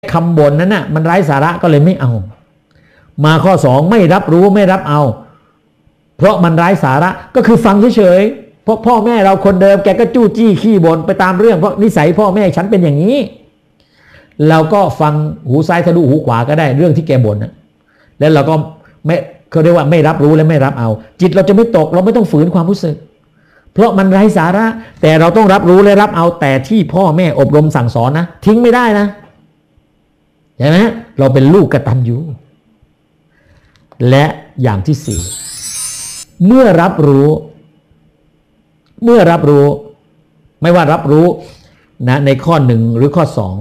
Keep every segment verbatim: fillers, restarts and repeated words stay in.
คำบ่นนั้นน่ะมันไร้สาระก็เลยไม่เอามาข้อสองไม่รับรู้ไม่รับเอาเพราะมันไร้สาระก็คือฟังเฉยๆเพราะพ่อแม่เราคนเดิมแกก็จู้จี้ขี้บ่นไปตามเรื่องเพราะนิสัยพ่อแม่ฉันเป็นอย่างนี้เราก็ฟังหูซ้ายทะลุหูขวาก็ได้เรื่องที่แกบ่นนะแล้วเราก็ไม่เขาเรียกว่าไม่รับรู้และไม่รับเอาจิตเราจะไม่ตกเราไม่ต้องฝืนความรู้สึกเพราะมันไร้สาระแต่เราต้องรับรู้และรับเอาแต่ที่พ่อแม่อบรมสั่งสอนนะทิ้งไม่ได้นะใช่ไหมเราเป็นลูกกตัญญูและอย่างที่สี่เมื่อรับรู้เมื่อรับรู้ไม่ว่ารับรู้นะในข้อหนึ่งหรือข้อสอง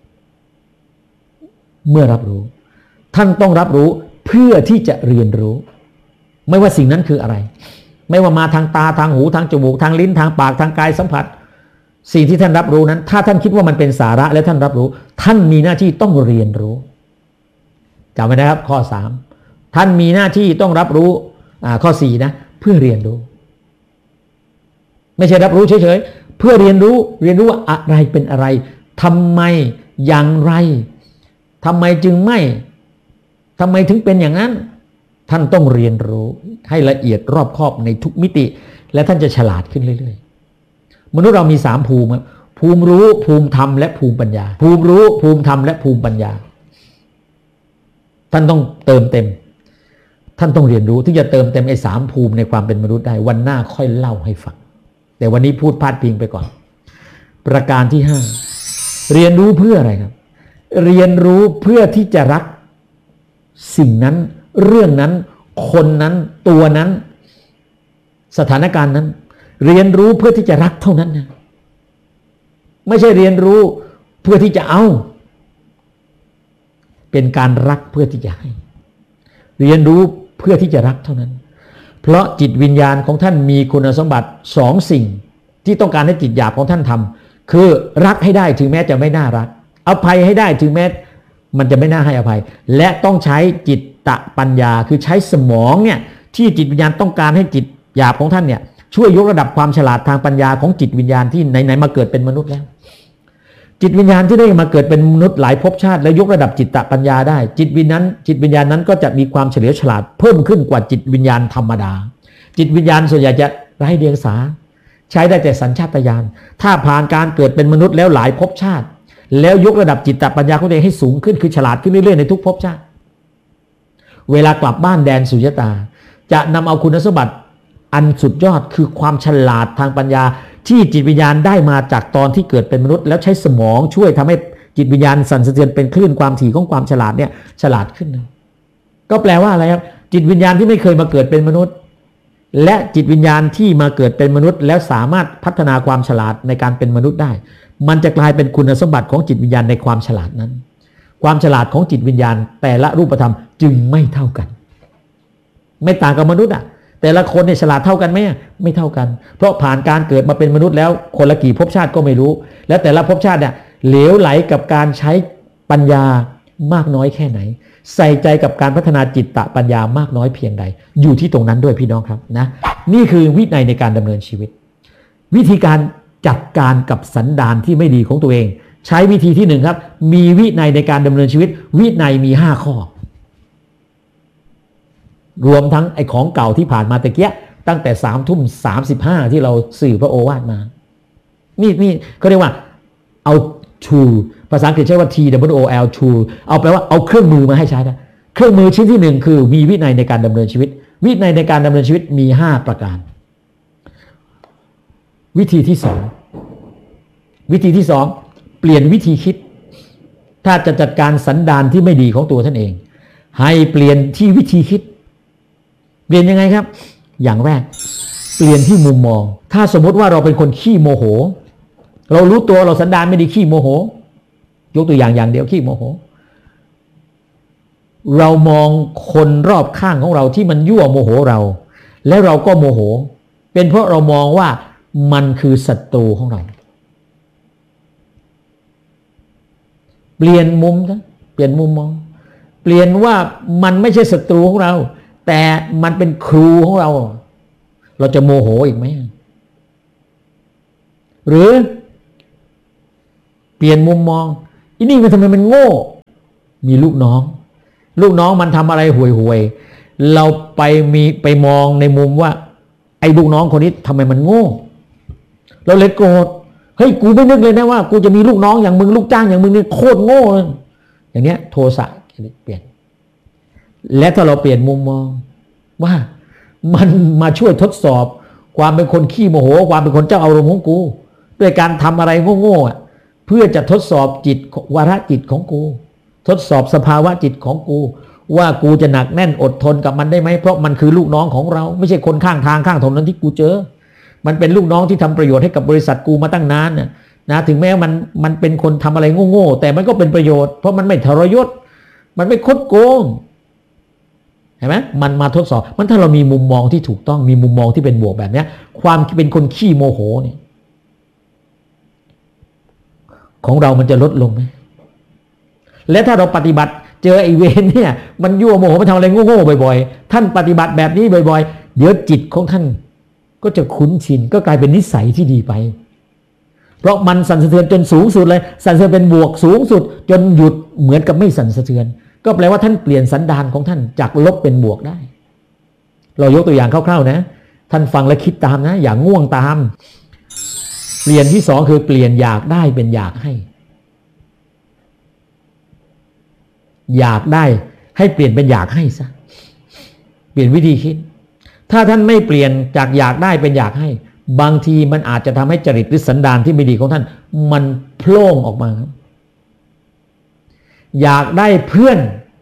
เมื่อรับรู้ท่านต้องรับรู้เพื่อที่จะเรียนรู้ไม่ว่าสิ่งนั้นคืออะไรไม่ว่ามาทางตาทางหูทางจมูกทางลิ้นทางปากทางกายสัมผัสสิ่งที่ท่านรับรู้นั้นถ้าท่านคิดว่ามันเป็นสาระและท่านรับรู้ท่านมีหน้าที่ต้องเรียนรู้จำไว้นะครับข้อสามท่านมีหน้าที่ต้องรับรู้ข้อสี่นะเพื่อเรียนรู้ไม่ใช่รับรู้เฉยๆเพื่อเรียนรู้เรียนรู้ว่าอะไรเป็นอะไรทำไมอย่างไรทำไมจึงไม่ทำไมถึงเป็นอย่างนั้นท่านต้องเรียนรู้ให้ละเอียดรอบคอบในทุกมิติและท่านจะฉลาดขึ้นเรื่อยๆมนุษย์เรามีสามภูมิภูมิรู้ภูมิธรรมและภูมิปัญญาภูมิรู้ภูมิธรรมและภูมิปัญญาท่านต้องเติมเต็มท่านต้องเรียนรู้ที่จะเติมเต็มไอ้สามภูมิในความเป็นมนุษย์ได้วันหน้าค่อยเล่าให้ฟังแต่วันนี้พูดพาดพิงไปก่อนประการที่ห้าเรียนรู้เพื่ออะไรครับเรียนรู้เพื่อที่จะรักสิ่งนั้นเรื่องนั้นคนนั้นตัวนั้นสถานการณ์นั้นเรียนรู้เพื่อที่จะรักเท่านั้นนะไม่ใช่เรียนรู้เพื่อที่จะเอาเป็นการรักเพื่อที่จะให้เรียนรู้เพื่อที่จะรักเท่านั้นเพราะจิตวิญญาณของท่านมีคุณสมบัติสองสิ่งที่ต้องการให้จิตหยาบของท่านทำคือรักให้ได้ถึงแม้จะไม่น่ารักอภัยให้ได้ถึงแม้มันจะไม่น่าให้อภัยและต้องใช้จิตตปัญญาคือใช้สมองเนี่ยที่จิตวิญญาณต้องการให้จิตหยาบของท่านเนี่ยช่วยยกระดับความฉลาดทางปัญญาของจิตวิญญาณที่ไหนๆมาเกิดเป็นมนุษย์แล้วจิตวิญญาณที่ได้มาเกิดเป็นมนุษย์หลายภพชาติและยกระดับจิตตปัญญาได้จิตวิญญาณจิตวิญญาณนั้นก็จะมีความเฉลียวฉลาดเพิ่มขึ้นกว่าจิตวิญญาณธรรมดาจิตวิญญาณส่วนใหญ่จะไร้เดียงสาใช้ได้แต่สัญชาตญาณถ้าผ่านการเกิดเป็นมนุษย์แล้วหลายภพชาติแล้วยกระดับจิตตปัญญาของตัวเองให้สูงขึ้นคือฉลาดขึ้นเรื่อยๆในทุกภพชาติเวลากลับบ้านแดนสุญญตาจะนำเอาคุณสมบัติอันสุดยอดคือความฉลาดทางปัญญาที่จิตวิญญาณได้มาจากตอนที่เกิดเป็นมนุษย์แล้วใช้สมองช่วยทำให้จิตวิญญาณสั่นสะเทือนเป็นคลื่นความถี่ของความฉลาดเนี่ยฉลาดขึ้นนะก็แปลว่าอะไรครับจิตวิญญาณที่ไม่เคยมาเกิดเป็นมนุษย์และจิตวิญญาณที่มาเกิดเป็นมนุษย์แล้วสามารถพัฒนาความฉลาดในการเป็นมนุษย์ได้มันจะกลายเป็นคุณสมบัติของจิตวิญญาณในความฉลาดนั้นความฉลาดของจิตวิญญาณแต่ละรูปธรรมจึงไม่เท่ากันไม่ต่างกับมนุษย์อ่ะแต่ละคนเนี่ยฉลาดเท่ากันไหมไม่เท่ากันเพราะผ่านการเกิดมาเป็นมนุษย์แล้วคนละกี่ภพชาติก็ไม่รู้แล้วแต่ละภพชาติเนี่ยเหลวไหลกับการใช้ปัญญามากน้อยแค่ไหนใส่ใจกับการพัฒนาจิตตปัญญามากน้อยเพียงใดอยู่ที่ตรงนั้นด้วยพี่น้องครับนะนี่คือวินัยในการดำเนินชีวิตวิธีการจัดการกับสันดานที่ไม่ดีของตัวเองใช้วิธีที่หนึ่งครับมีวินัยในการดำเนินชีวิตวินัยมีห้าข้อรวมทั้งไอ้ของเก่าที่ผ่านมาตะเกียตั้งแต่สามทุ่มสามสิบห้าที่เราสื่อพระโอวาทมานี่นี่เขาเรียกว่าเอา tool ภาษาอังกฤษใช้ว่า T W O L tool เอาแปลว่าเอาเครื่องมือมาให้ใช้นะเครื่องมือชิ้นที่หนึ่งคือมีวินัยในการดำเนินชีวิตวินัยในการดำเนินชีวิตมีห้าประการวิธีที่สองวิธีที่สองเปลี่ยนวิธีคิดถ้าจะจัดการสันดานที่ไม่ดีของตัวท่านเองให้เปลี่ยนที่วิธีคิดเปลี่ยนยังไงครับอย่างแรกเปลี่ยนที่มุมมองถ้าสมมติว่าเราเป็นคนขี้โมโหเรารู้ตัวเราสันดานไม่ดีขี้โมโหยกตัวอย่างอย่างเดียวขี้โมโหเรามองคนรอบข้างของเราที่มันยั่วโมโหเราแล้วเราก็โมโหเป็นเพราะเรามองว่ามันคือศัตรูของเราเปลี่ยนมุมนะเปลี่ยนมุมมองเปลี่ยนว่ามันไม่ใช่ศัตรูของเราแต่มันเป็นครูของเราเราจะโมโหอีกไหมหรือเปลี่ยนมุมมองอีนี่มันทำไมมันโง่มีลูกน้องลูกน้องมันทำอะไรห่วยๆเราไปมีไปมองในมุมว่าไอ้ลูกน้องคนนี้ทำไมมันโง่เราเลยโกรธเฮ้ยกูไม่นึกเลยนะว่ากูจะมีลูกน้องอย่างมึงลูกจ้างอย่างมึงนี่โคตรโง่เลยอย่างเนี้ยโทสะเปลี่ยนและถ้าเราเปลี่ยนมุมมองว่ามันมาช่วยทดสอบความเป็นคนขี้โมโหความเป็นคนเจ้าอารมณ์ของกูด้วยการทำอะไรโง่ๆเพื่อจะทดสอบจิตวาระจิตของกูทดสอบสภาวะจิตของกูว่ากูจะหนักแน่นอดทนกับมันได้ไหมเพราะมันคือลูกน้องของเราไม่ใช่คนข้างทางข้างถนนที่กูเจอมันเป็นลูกน้องที่ทำประโยชน์ให้กับบริษัทกูมาตั้งนานนะนะถึงแม้มันมันเป็นคนทำอะไรโง่ๆแต่มันก็เป็นประโยชน์เพราะมันไม่ทรยศมันไม่คดโกงเห็นไหมมันมาทดสอบมันถ้าเรามีมุมมองที่ถูกต้องมีมุมมองที่เป็นบวกแบบนี้ความเป็นคนขี้โมโหเนี่ยของเรามันจะลดลงไหมและถ้าเราปฏิบัติเจอไอเวรเนี่ยมันยั่วโมโหมันทำอะไรโง่ๆบ่อยๆท่านปฏิบัติแบบนี้บ่อยๆเดี๋ยวจิตของท่านก็จะคุ้นชินก็กลายเป็นนิสัยที่ดีไปเพราะมันสั่นสะเทือนจนสูงสุดเลยสั่นสะเทือนเป็นบวกสูงสุดจนหยุดเหมือนกับไม่สั่นสะเทือนก็แปลว่าท่านเปลี่ยนสันดานของท่านจากลบเป็นบวกได้เรายกตัวอย่างคร่าวๆนะท่านฟังและคิดตามนะอย่างง่วงตามเปลี่ยนที่สองคือเปลี่ยนอยากได้เป็นอยากให้อยากได้ให้เปลี่ยนเป็นอยากให้ซะเปลี่ยนวิธีคิดถ้าท่านไม่เปลี่ยนจากอยากได้เป็นอยากให้บางทีมันอาจจะทำให้จริตหรือสันดานที่ไม่ดีของท่านมันโผล่ออกมาครับอยากได้เพื่อน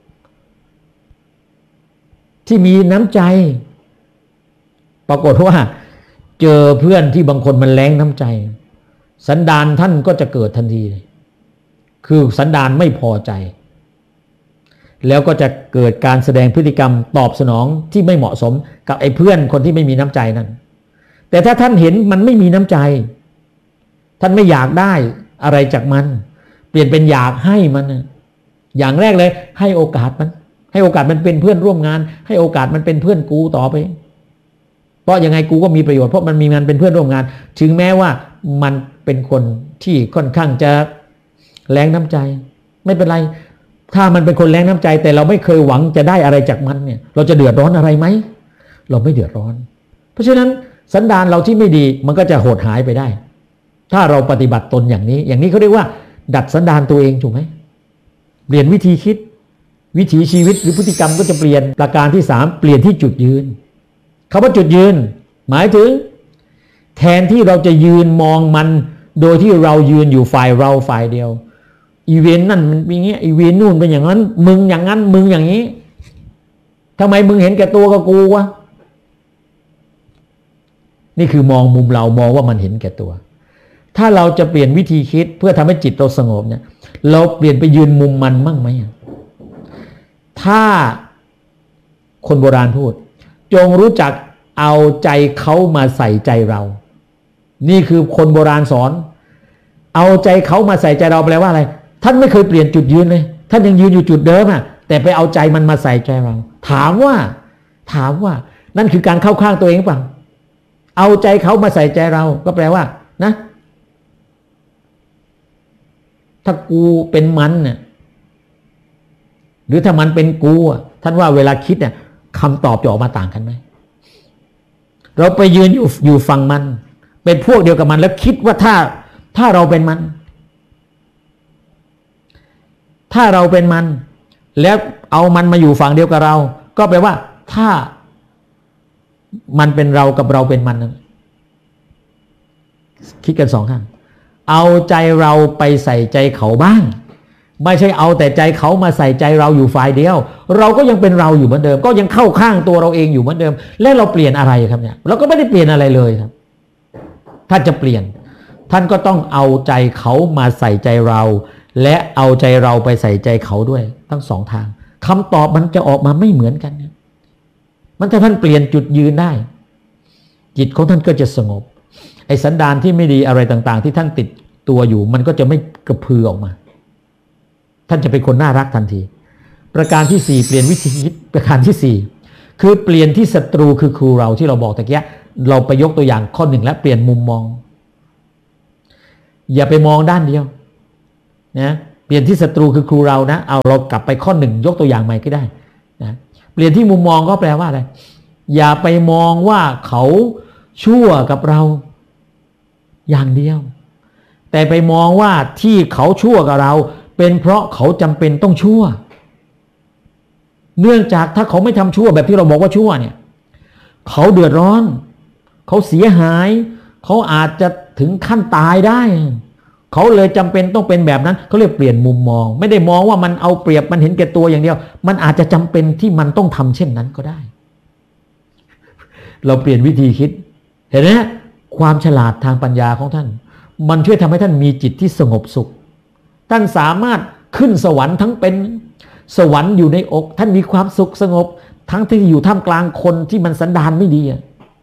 ที่มีน้ำใจปรากฏว่าเจอเพื่อนที่บางคนมันแรงน้ำใจสันดานท่านก็จะเกิดทันทีเลยคือสันดานไม่พอใจแล้วก็จะเกิดการแสดงพฤติกรรมตอบสนองที่ไม่เหมาะสมกับไอ้เพื่อนคนที่ไม่มีน้ำใจนั้นแต่ถ้าท่านเห็นมันไม่มีน้ำใจท่านไม่อยากได้อะไรจากมันเปลี่ยนเป็นอยากให้มันอย่างแรกเลยให้โอกาสมันให้โอกาสมันเป็นเพื่อนร่วมงานให้โอกาสมันเป็นเพื่อนกูต่อไปเพราะยังไงกูก็มีประโยชน์เพราะมันมีงานเป็นเพื่อนร่วมงานถึงแม้ว่ามันเป็นคนที่ค่อนข้างจะแรงน้ำใจไม่เป็นไรถ้ามันเป็นคนแรงน้ำใจแต่เราไม่เคยหวังจะได้อะไรจากมันเนี่ยเราจะเดือดร้อนอะไรไหมเราไม่เดือดร้อนเพราะฉะนั้นสันดานเราที่ไม่ดีมันก็จะหดหายไปได้ถ้าเราปฏิบัติตนอย่างนี้อย่างนี้เขาเรียกว่าดัดสันดานตัวเองถูกไหมเปลี่ยนวิธีคิดวิถีชีวิตหรือพฤติกรรมก็จะเปลี่ยนประการที่สามเปลี่ยนที่จุดยืนคำว่าจุดยืนหมายถึงแทนที่เราจะยืนมองมันโดยที่เรายืนอยู่ฝ่ายเราฝ่ายเดียวอีเวนต์นั่นมันเป็นอย่างนี้อีเวนต์นู่นเป็นอย่างนั้นมึงอย่างนั้นมึงอย่างนี้ทำไมมึงเห็นแก่ตัวกับกูวะนี่คือมองมุมเรามองว่ามันเห็นแก่ตัวถ้าเราจะเปลี่ยนวิธีคิดเพื่อทำให้จิตเราสงบเนี่ยเราเปลี่ยนไปยืนมุมมันมั่งไหมถ้าคนโบราณพูดจงรู้จักเอาใจเขามาใส่ใจเรานี่คือคนโบราณสอนเอาใจเขามาใส่ใจเราแปลว่าอะไรท่านไม่เคยเปลี่ยนจุดยืนเลยท่านยังยืนอยู่จุดเดิมอ่ะแต่ไปเอาใจมันมาใส่ใจเราถามว่าถามว่านั่นคือการเข้าข้างตัวเองหรือเปล่าเอาใจเขามาใส่ใจเราก็แปลว่านะถ้ากูเป็นมันเนี่ยหรือถ้ามันเป็นกูอ่ะท่านว่าเวลาคิดเนี่ยคำตอบจะออกมาต่างกันไหมเราไปยืนอยู่อยู่ฝั่งมันเป็นพวกเดียวกับมันแล้วคิดว่าถ้าถ้าเราเป็นมันถ้าเราเป็นมันแล้วเอามันมาอยู่ฝั่งเดียวกับเราก็แปลว่าถ้ามันเป็นเรากับเราเป็นมันคิดกันสองข้างเอาใจเราไปใส่ใจเขาบ้างไม่ใช่เอาแต่ใจเขามาใส่ใจเราอยู่ฝ่ายเดียวเราก็ยังเป็นเราอยู่เหมือนเดิมก็ยังเข้าข้างตัวเราเองอยู่เหมือนเดิมและเราเปลี่ยนอะไรครับเนี่ยเราก็ไม่ได้เปลี่ยนอะไรเลยครับถ้าจะเปลี่ยนท่านก็ต้องเอาใจเขามาใส่ใจเราและเอาใจเราไปใส่ใจเขาด้วยทั้งสองทางคำตอบมันจะออกมาไม่เหมือนกันเนี่ยมันถ้าท่านเปลี่ยนจุดยืนได้จิตของท่านก็จะสงบไอ้สันดานที่ไม่ดีอะไรต่างๆที่ท่านติดตัวอยู่มันก็จะไม่กระพือออกมาท่านจะเป็นคนน่ารักทันทีประการที่สี่เปลี่ยนวิธีคิดประการที่สี่คือเปลี่ยนที่ศัตรูคือครูเราที่เราบอกตะเกียเราไปยกตัวอย่างข้อหนึ่งและเปลี่ยนมุมมองอย่าไปมองด้านเดียวนะเปลี่ยนที่ศัตรูคือครูเรานะเอาเรากลับไปข้อหนึ่งยกตัวอย่างใหม่ก็ได้นะเปลี่ยนที่มุมมองก็แปลว่าอะไรอย่าไปมองว่าเขาชั่วกับเราอย่างเดียวแต่ไปมองว่าที่เขาชั่วกับเราเป็นเพราะเขาจำเป็นต้องชั่วเนื่องจากถ้าเขาไม่ทำชั่วแบบที่เราบอกว่าชั่วเนี่ยเขาเดือดร้อนเขาเสียหายเขาอาจจะถึงขั้นตายได้เขาเลยจำเป็นต้องเป็นแบบนั้นเขาเรียกเปลี่ยนมุมมองไม่ได้มองว่ามันเอาเปรียบมันเห็นแก่ตัวอย่างเดียวมันอาจจะจำเป็นที่มันต้องทำเช่นนั้นก็ได้เราเปลี่ยนวิธีคิดเห็นไหมความฉลาดทางปัญญาของท่านมันช่วยทำให้ท่านมีจิตที่สงบสุขท่านสามารถขึ้นสวรรค์ทั้งเป็นสวรรค์อยู่ในอกท่านมีความสุขสงบทั้งที่อยู่ท่ามกลางคนที่มันสันดานไม่ดี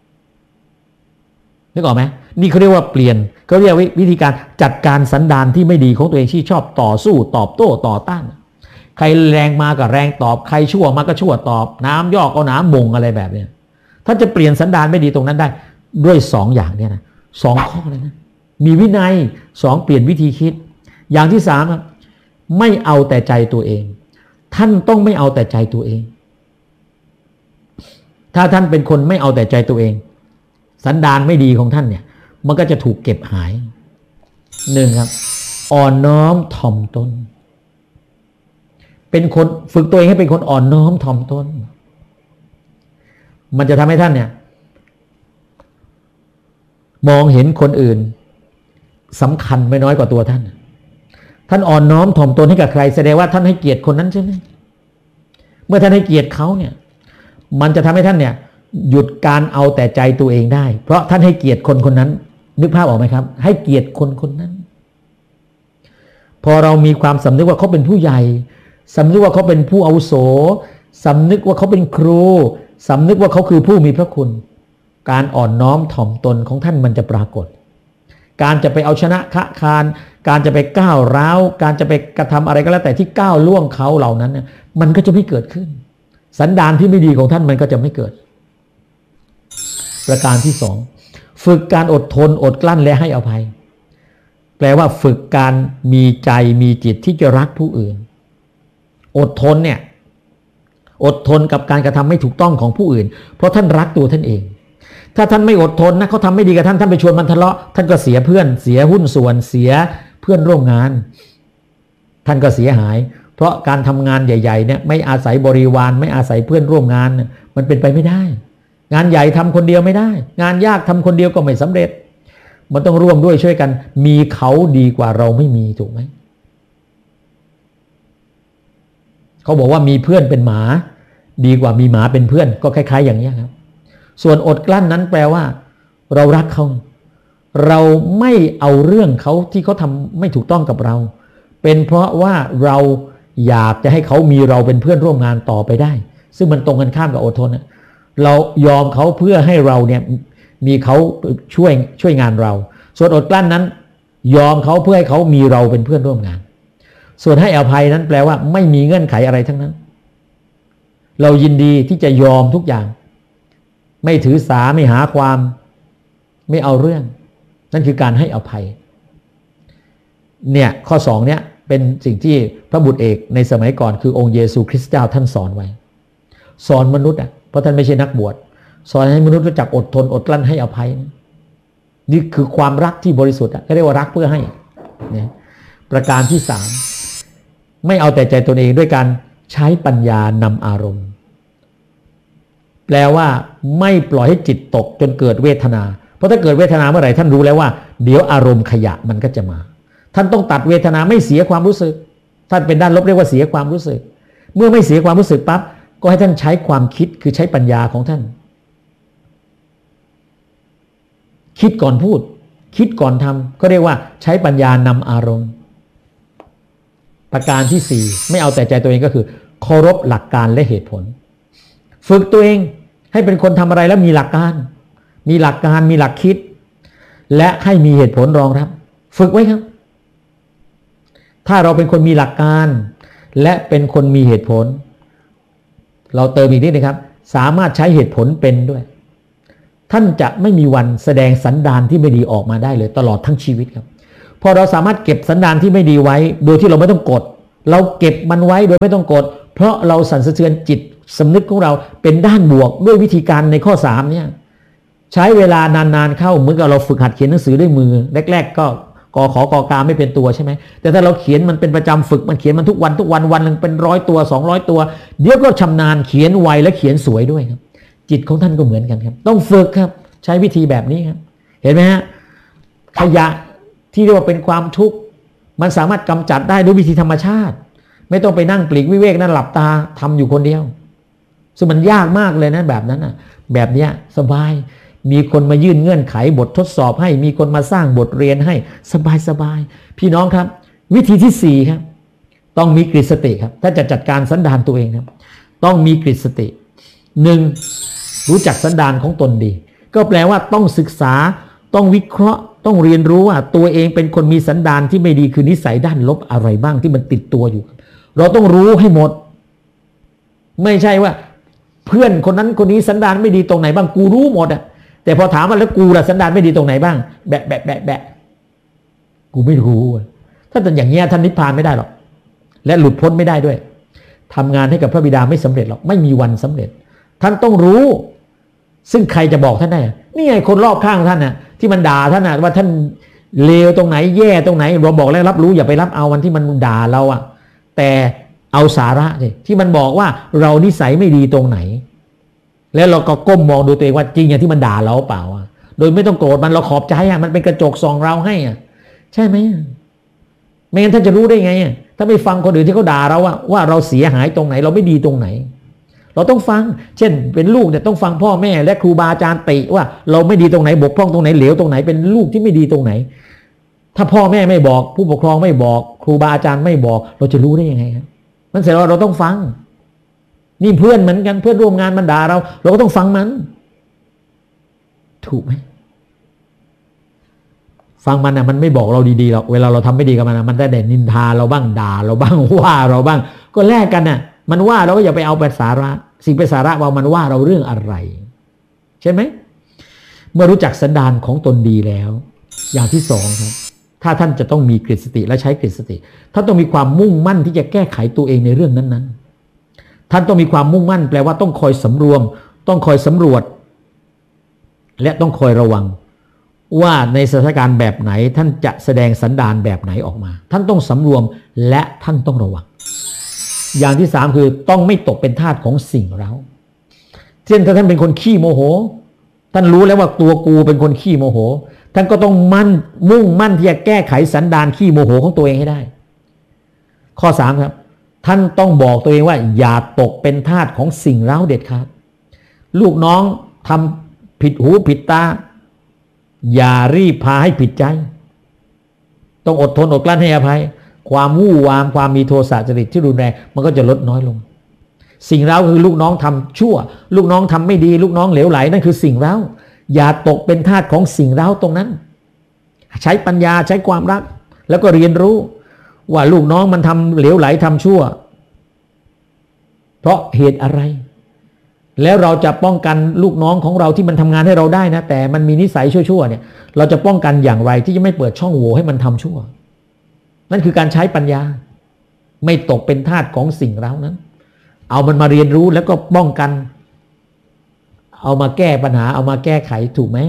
นึกออกไหมนี่เขาเรียกว่าเปลี่ยนเขาเรียกวิธีการจัดการสันดานที่ไม่ดีของตัวเองที่ชอบต่อสู้ตอบโต้ต่อต้านใครแรงมาก็แรงตอบใครชั่วมาก็ชั่วตอบน้ำยอกเอาน้ำบ่งอะไรแบบนี้ถ้าจะเปลี่ยนสันดานไม่ดีตรงนั้นได้ด้วยสองอย่างเนี่ยนะสองข้อเลยนะมีวินัยสองเปลี่ยนวิธีคิดอย่างที่สามไม่เอาแต่ใจตัวเองท่านต้องไม่เอาแต่ใจตัวเองถ้าท่านเป็นคนไม่เอาแต่ใจตัวเองสันดานไม่ดีของท่านเนี่ยมันก็จะถูกเก็บหายหนึ่งครับอ่อนน้อมถ่อมตนเป็นคนฝึกตัวเองให้เป็นคนอ่อนน้อมถ่อมตนมันจะทำให้ท่านเนี่ยมองเห็นคนอื่นสำคัญไม่น้อยกว่าตัวท่านท่านอ่อนน้อมถ่อมตนให้กับใครแสดงว่าท่านให้เกียรติคนนั้นใช่ไหมเมื่อท่านให้เกียรติเขาเนี่ยมันจะทำให้ท่านเนี่ยหยุดการเอาแต่ใจตัวเองได้เพราะท่านให้เกียรติคนคนนั้นนึกภาพออกไหมครับให้เกียรติคนคนนั้นพอเรามีความสำนึกว่าเขาเป็นผู้ใหญ่สำนึกว่าเขาเป็นผู้อาวุโสสำนึกว่าเขาเป็นครูสำนึกว่าเขาคือผู้มีพระคุณการอ่อนน้อมถ่อมตนของท่านมันจะปรากฏการจะไปเอาชนะคะคานการจะไปก้าวร้าวการจะไปกระทำอะไรก็แล้วแต่ที่ก้าวล่วงเขาเหล่านั้นเนี่ยมันก็จะไม่เกิดขึ้นสันดานที่ไม่ดีของท่านมันก็จะไม่เกิดประการที่สองฝึกการอดทนอดกลั้นและให้อภัยแปลว่าฝึกการมีใจมีจิตที่จะรักผู้อื่นอดทนเนี่ยอดทนกับการกระทำไม่ถูกต้องของผู้อื่นเพราะท่านรักตัวท่านเองถ้าท่านไม่อดทนนะเขาทำไม่ดีกับท่านท่านไปชวนมันทะเลาะท่านก็เสียเพื่อนเสียหุ้นส่วนเสียเพื่อนร่วมงานท่านก็เสียหายเพราะการทำงานใหญ่ๆเนี่ยไม่อาศัยบริวารไม่อาศัยเพื่อนร่วมงานมันเป็นไปไม่ได้งานใหญ่ทำคนเดียวไม่ได้งานยากทำคนเดียวก็ไม่สำเร็จมันต้องร่วมด้วยช่วยกันมีเขาดีกว่าเราไม่มีถูกไหมเขาบอกว่ามีเพื่อนเป็นหมาดีกว่ามีหมาเป็นเพื่อนก็คล้ายๆอย่างนี้ครับส่วนอดกลั้นนั้นแปลว่าเรารักเขาเราไม่เอาเรื่องเขาที่เขาทำไม่ถูกต้องกับเราเป็นเพราะว่าเราอยากจะให้เขามีเราเป็นเพื่อนร่วมงานต่อไปได้ซึ่งมันตรงกันข้ามกับอดทนเรายอมเขาเพื่อให้เราเนี่ยมีเขาช่วยช่วยงานเราส่วนอดกลั้นนั้นยอมเขาเพื่อให้เขามีเราเป็นเพื่อนร่วมงานส่วนให้อภัยนั้นแปลว่าไม่มีเงื่อนไขอะไรทั้งนั้นเรายินดีที่จะยอมทุกอย่างไม่ถือสาไม่หาความไม่เอาเรื่องนั่นคือการให้อภัยเนี่ยข้อสองเนี่ยเป็นสิ่งที่พระบุตรเอกในสมัยก่อนคือองค์เยซูคริสต์เจ้าท่านสอนไว้สอนมนุษย์อ่ะเพราะท่านไม่ใช่นักบวชสอนให้มนุษย์รู้จักอดทนอดกลั้นให้อภัยนี่คือความรักที่บริสุทธิ์อ่ะเขาเรียกว่ารักเพื่อให้เนี่ยประการที่สามไม่เอาแต่ใจตนเองด้วยการใช้ปัญญานำอารมณ์แปลว่าไม่ปล่อยให้จิตตกจนเกิดเวทนาเพราะถ้าเกิดเวทนาเมื่อไหร่ท่านรู้แล้วว่าเดี๋ยวอารมณ์ขยะมันก็จะมาท่านต้องตัดเวทนาไม่เสียความรู้สึกท่านเป็นด้านลบเรียกว่าเสียความรู้สึกเมื่อไม่เสียความรู้สึกปั๊บก็ให้ท่านใช้ความคิดคือใช้ปัญญาของท่านคิดก่อนพูดคิดก่อนทำก็เรียกว่าใช้ปัญญานำอารมณ์ประการที่สี่ไม่เอาแต่ใจตัวเองก็คือเคารพหลักการและเหตุผลฝึกตัวเองให้เป็นคนทำอะไรแล้วมีหลักการมีหลักการมีหลักคิดและให้มีเหตุผลรองรับฝึกไว้ครับถ้าเราเป็นคนมีหลักการและเป็นคนมีเหตุผลเราเติมอีกนิดนะครับสามารถใช้เหตุผลเป็นด้วยท่านจะไม่มีวันแสดงสันดานที่ไม่ดีออกมาได้เลยตลอดทั้งชีวิตครับพอเราสามารถเก็บสันดานที่ไม่ดีไว้โดยที่เราไม่ต้องกดเราเก็บมันไว้โดยไม่ต้องกดเพราะเราสั่นสะเทือนจิตสำนึกของเราเป็นด้านบวกด้วยวิธีการในข้อสามเนี่ยใช้เวลานานๆเข้าเหมือนกับเราฝึกหัดเขียนหนังสือด้วยมือแรกๆก็กอขอกอกาไม่เป็นตัวใช่ไหมแต่ถ้าเราเขียนมันเป็นประจำฝึกมันเขียนมันทุกวันทุกวันวันหนึ่งเป็นร้อยตัวสองร้อยตัวเดี๋ยวก็ชำนาญเขียนไวและเขียนสวยด้วยครับจิตของท่านก็เหมือนกันครับต้องฝึกครับใช้วิธีแบบนี้ครับเห็นไหมฮะขยะที่เรียกว่าเป็นความทุกข์มันสามารถกำจัดได้ด้วยวิธีธรรมชาติไม่ต้องไปนั่งปลีกวิเวกนั่นหลับตาทำอยู่คนเดียวซึ่งมันยากมากเลยนะแบบนั้นนะแบบเนี้ยสบายมีคนมายื่นเงื่อนไขบททดสอบให้มีคนมาสร้างบทเรียนให้สบายสบายพี่น้องครับวิธีที่สี่ครับต้องมีกฤตสติครับถ้าจะจัดการสันดานตัวเองครับต้องมีกฤตสติหนึ่งรู้จักสันดานของตนดีก็แปลว่าต้องศึกษาต้องวิเคราะห์ต้องเรียนรู้ว่าตัวเองเป็นคนมีสันดานที่ไม่ดีคือนิสัยด้านลบอะไรบ้างที่มันติดตัวอยู่เราต้องรู้ให้หมดไม่ใช่ว่าเพื่อนคนนั้นคนนี้สันดานไม่ดีตรงไหนบ้างกูรู้หมดอะแต่พอถามว่าแล้วกูล่ะสันดานไม่ดีตรงไหนบ้างแบะแบะแบะแบะกูไม่รู้ถ้าเป็นอย่างเงี้ยท่านนิพพานไม่ได้หรอกและหลุดพ้นไม่ได้ด้วยทำงานให้กับพระบิดาไม่สำเร็จหรอกไม่มีวันสำเร็จท่านต้องรู้ซึ่งใครจะบอกท่านได้นี่ไงคนรอบข้างท่านน่ะที่มันด่าท่านน่ะว่าท่านเลวตรงไหนแย่ตรงไหนเราบอกแล้วรับรู้อย่าไปรับเอาวันที่มันด่าเราอะแต่เอาสาระสิที่มันบอกว่าเรานิสัยไม่ดีตรงไหนแล้วเราก็ก้มมองดูตัวเองว่าจริงอย่างที่มันด่าเราเปล่าอ่ะโดยไม่ต้องโกรธมันเราขอบใจอ่ะมันเป็นกระจกส่องเราให้อ่ะใช่ไหมไม่งั้นท่านจะรู้ได้ไงอ่ะถ้าไม่ฟังคนอื่นที่เขาด่าเราอ่ะว่าเราเสียหายตรงไหนเราไม่ดีตรงไหนเราต้องฟังเช่นเป็นลูกเนี่ยต้องฟังพ่อแม่และครูบาอาจารย์ติว่าเราไม่ดีตรงไหนบกพร่องตรงไหนเหลวตรงไหนเป็นลูกที่ไม่ดีตรงไหนถ้าพ่อแม่ไม่บอกผู้ปกครองไม่บอกครูบาอาจารย์ไม่บอกเราจะรู้ได้ยังไงครับมันเสร็จแล้วเราต้องฟังนี่เพื่อนเหมือนกันเพื่อนร่วมงานมันด่าเราเราก็ต้องฟังมันถูกไหมฟังมันนะมันไม่บอกเราดีๆหรอกเวลาเราทำไม่ดีกับมันนะมันได้แต่นินทาเราบ้างด่าเราบ้างว่าเราบ้างก็แลกกันน่ะมันว่าเราก็อย่าไปเอาเป็นสาระสิ่งเป็นสาระว่ามันว่าเราเรื่องอะไรใช่ไหมเมื่อรู้จักสันดานของตนดีแล้วอย่างที่สองครับถ้าท่านจะต้องมีกฤตสติและใช้กฤตสติท่านต้องมีความมุ่งมั่นที่จะแก้ไขตัวเองในเรื่องนั้นๆท่านต้องมีความมุ่งมั่นแปลว่าต้องคอยสำรวมต้องคอยสำรวจและต้องคอยระวังว่าในสถานการณ์แบบไหนท่านจะแสดงสันดานแบบไหนออกมาท่านต้องสำรวมและท่านต้องระวังอย่างที่สามคือต้องไม่ตกเป็นทาสของสิ่งเร้าเช่นถ้าท่านเป็นคนขี้โมโหท่านรู้แล้วว่าตัวกูเป็นคนขี้โมโหท่านก็ต้องมั่นมุ่งมั่นที่จะแก้ไขสันดานขี้โมโหของตัวเองให้ได้ข้อสามครับท่านต้องบอกตัวเองว่าอย่าตกเป็นทาสของสิ่งเร้าเด็ดขาดลูกน้องทำผิดหูผิดตาอย่ารีบพาให้ผิดใจต้องอดทนอดกลั้นให้อภัยความวู่วามความมีโทสะจริตที่รุนแรงมันก็จะลดน้อยลงสิ่งเร้าคือลูกน้องทำชั่วลูกน้องทำไม่ดีลูกน้องเหลวไหลนั่นคือสิ่งเร้าอย่าตกเป็นทาสของสิ่งเร้าตรงนั้นใช้ปัญญาใช้ความรักแล้วก็เรียนรู้ว่าลูกน้องมันทำเหลวไหลทำชั่วเพราะเหตุอะไรแล้วเราจะป้องกันลูกน้องของเราที่มันทำงานให้เราได้นะแต่มันมีนิสัยชั่วๆเนี่ยเราจะป้องกันอย่างไรที่จะไม่เปิดช่องโหว่ให้มันทำชั่วนั่นคือการใช้ปัญญาไม่ตกเป็นทาสของสิ่งเร้านั้นเอามันมาเรียนรู้แล้วก็ป้องกันเอามาแก้ปัญหาเอามาแก้ไขถูกไหม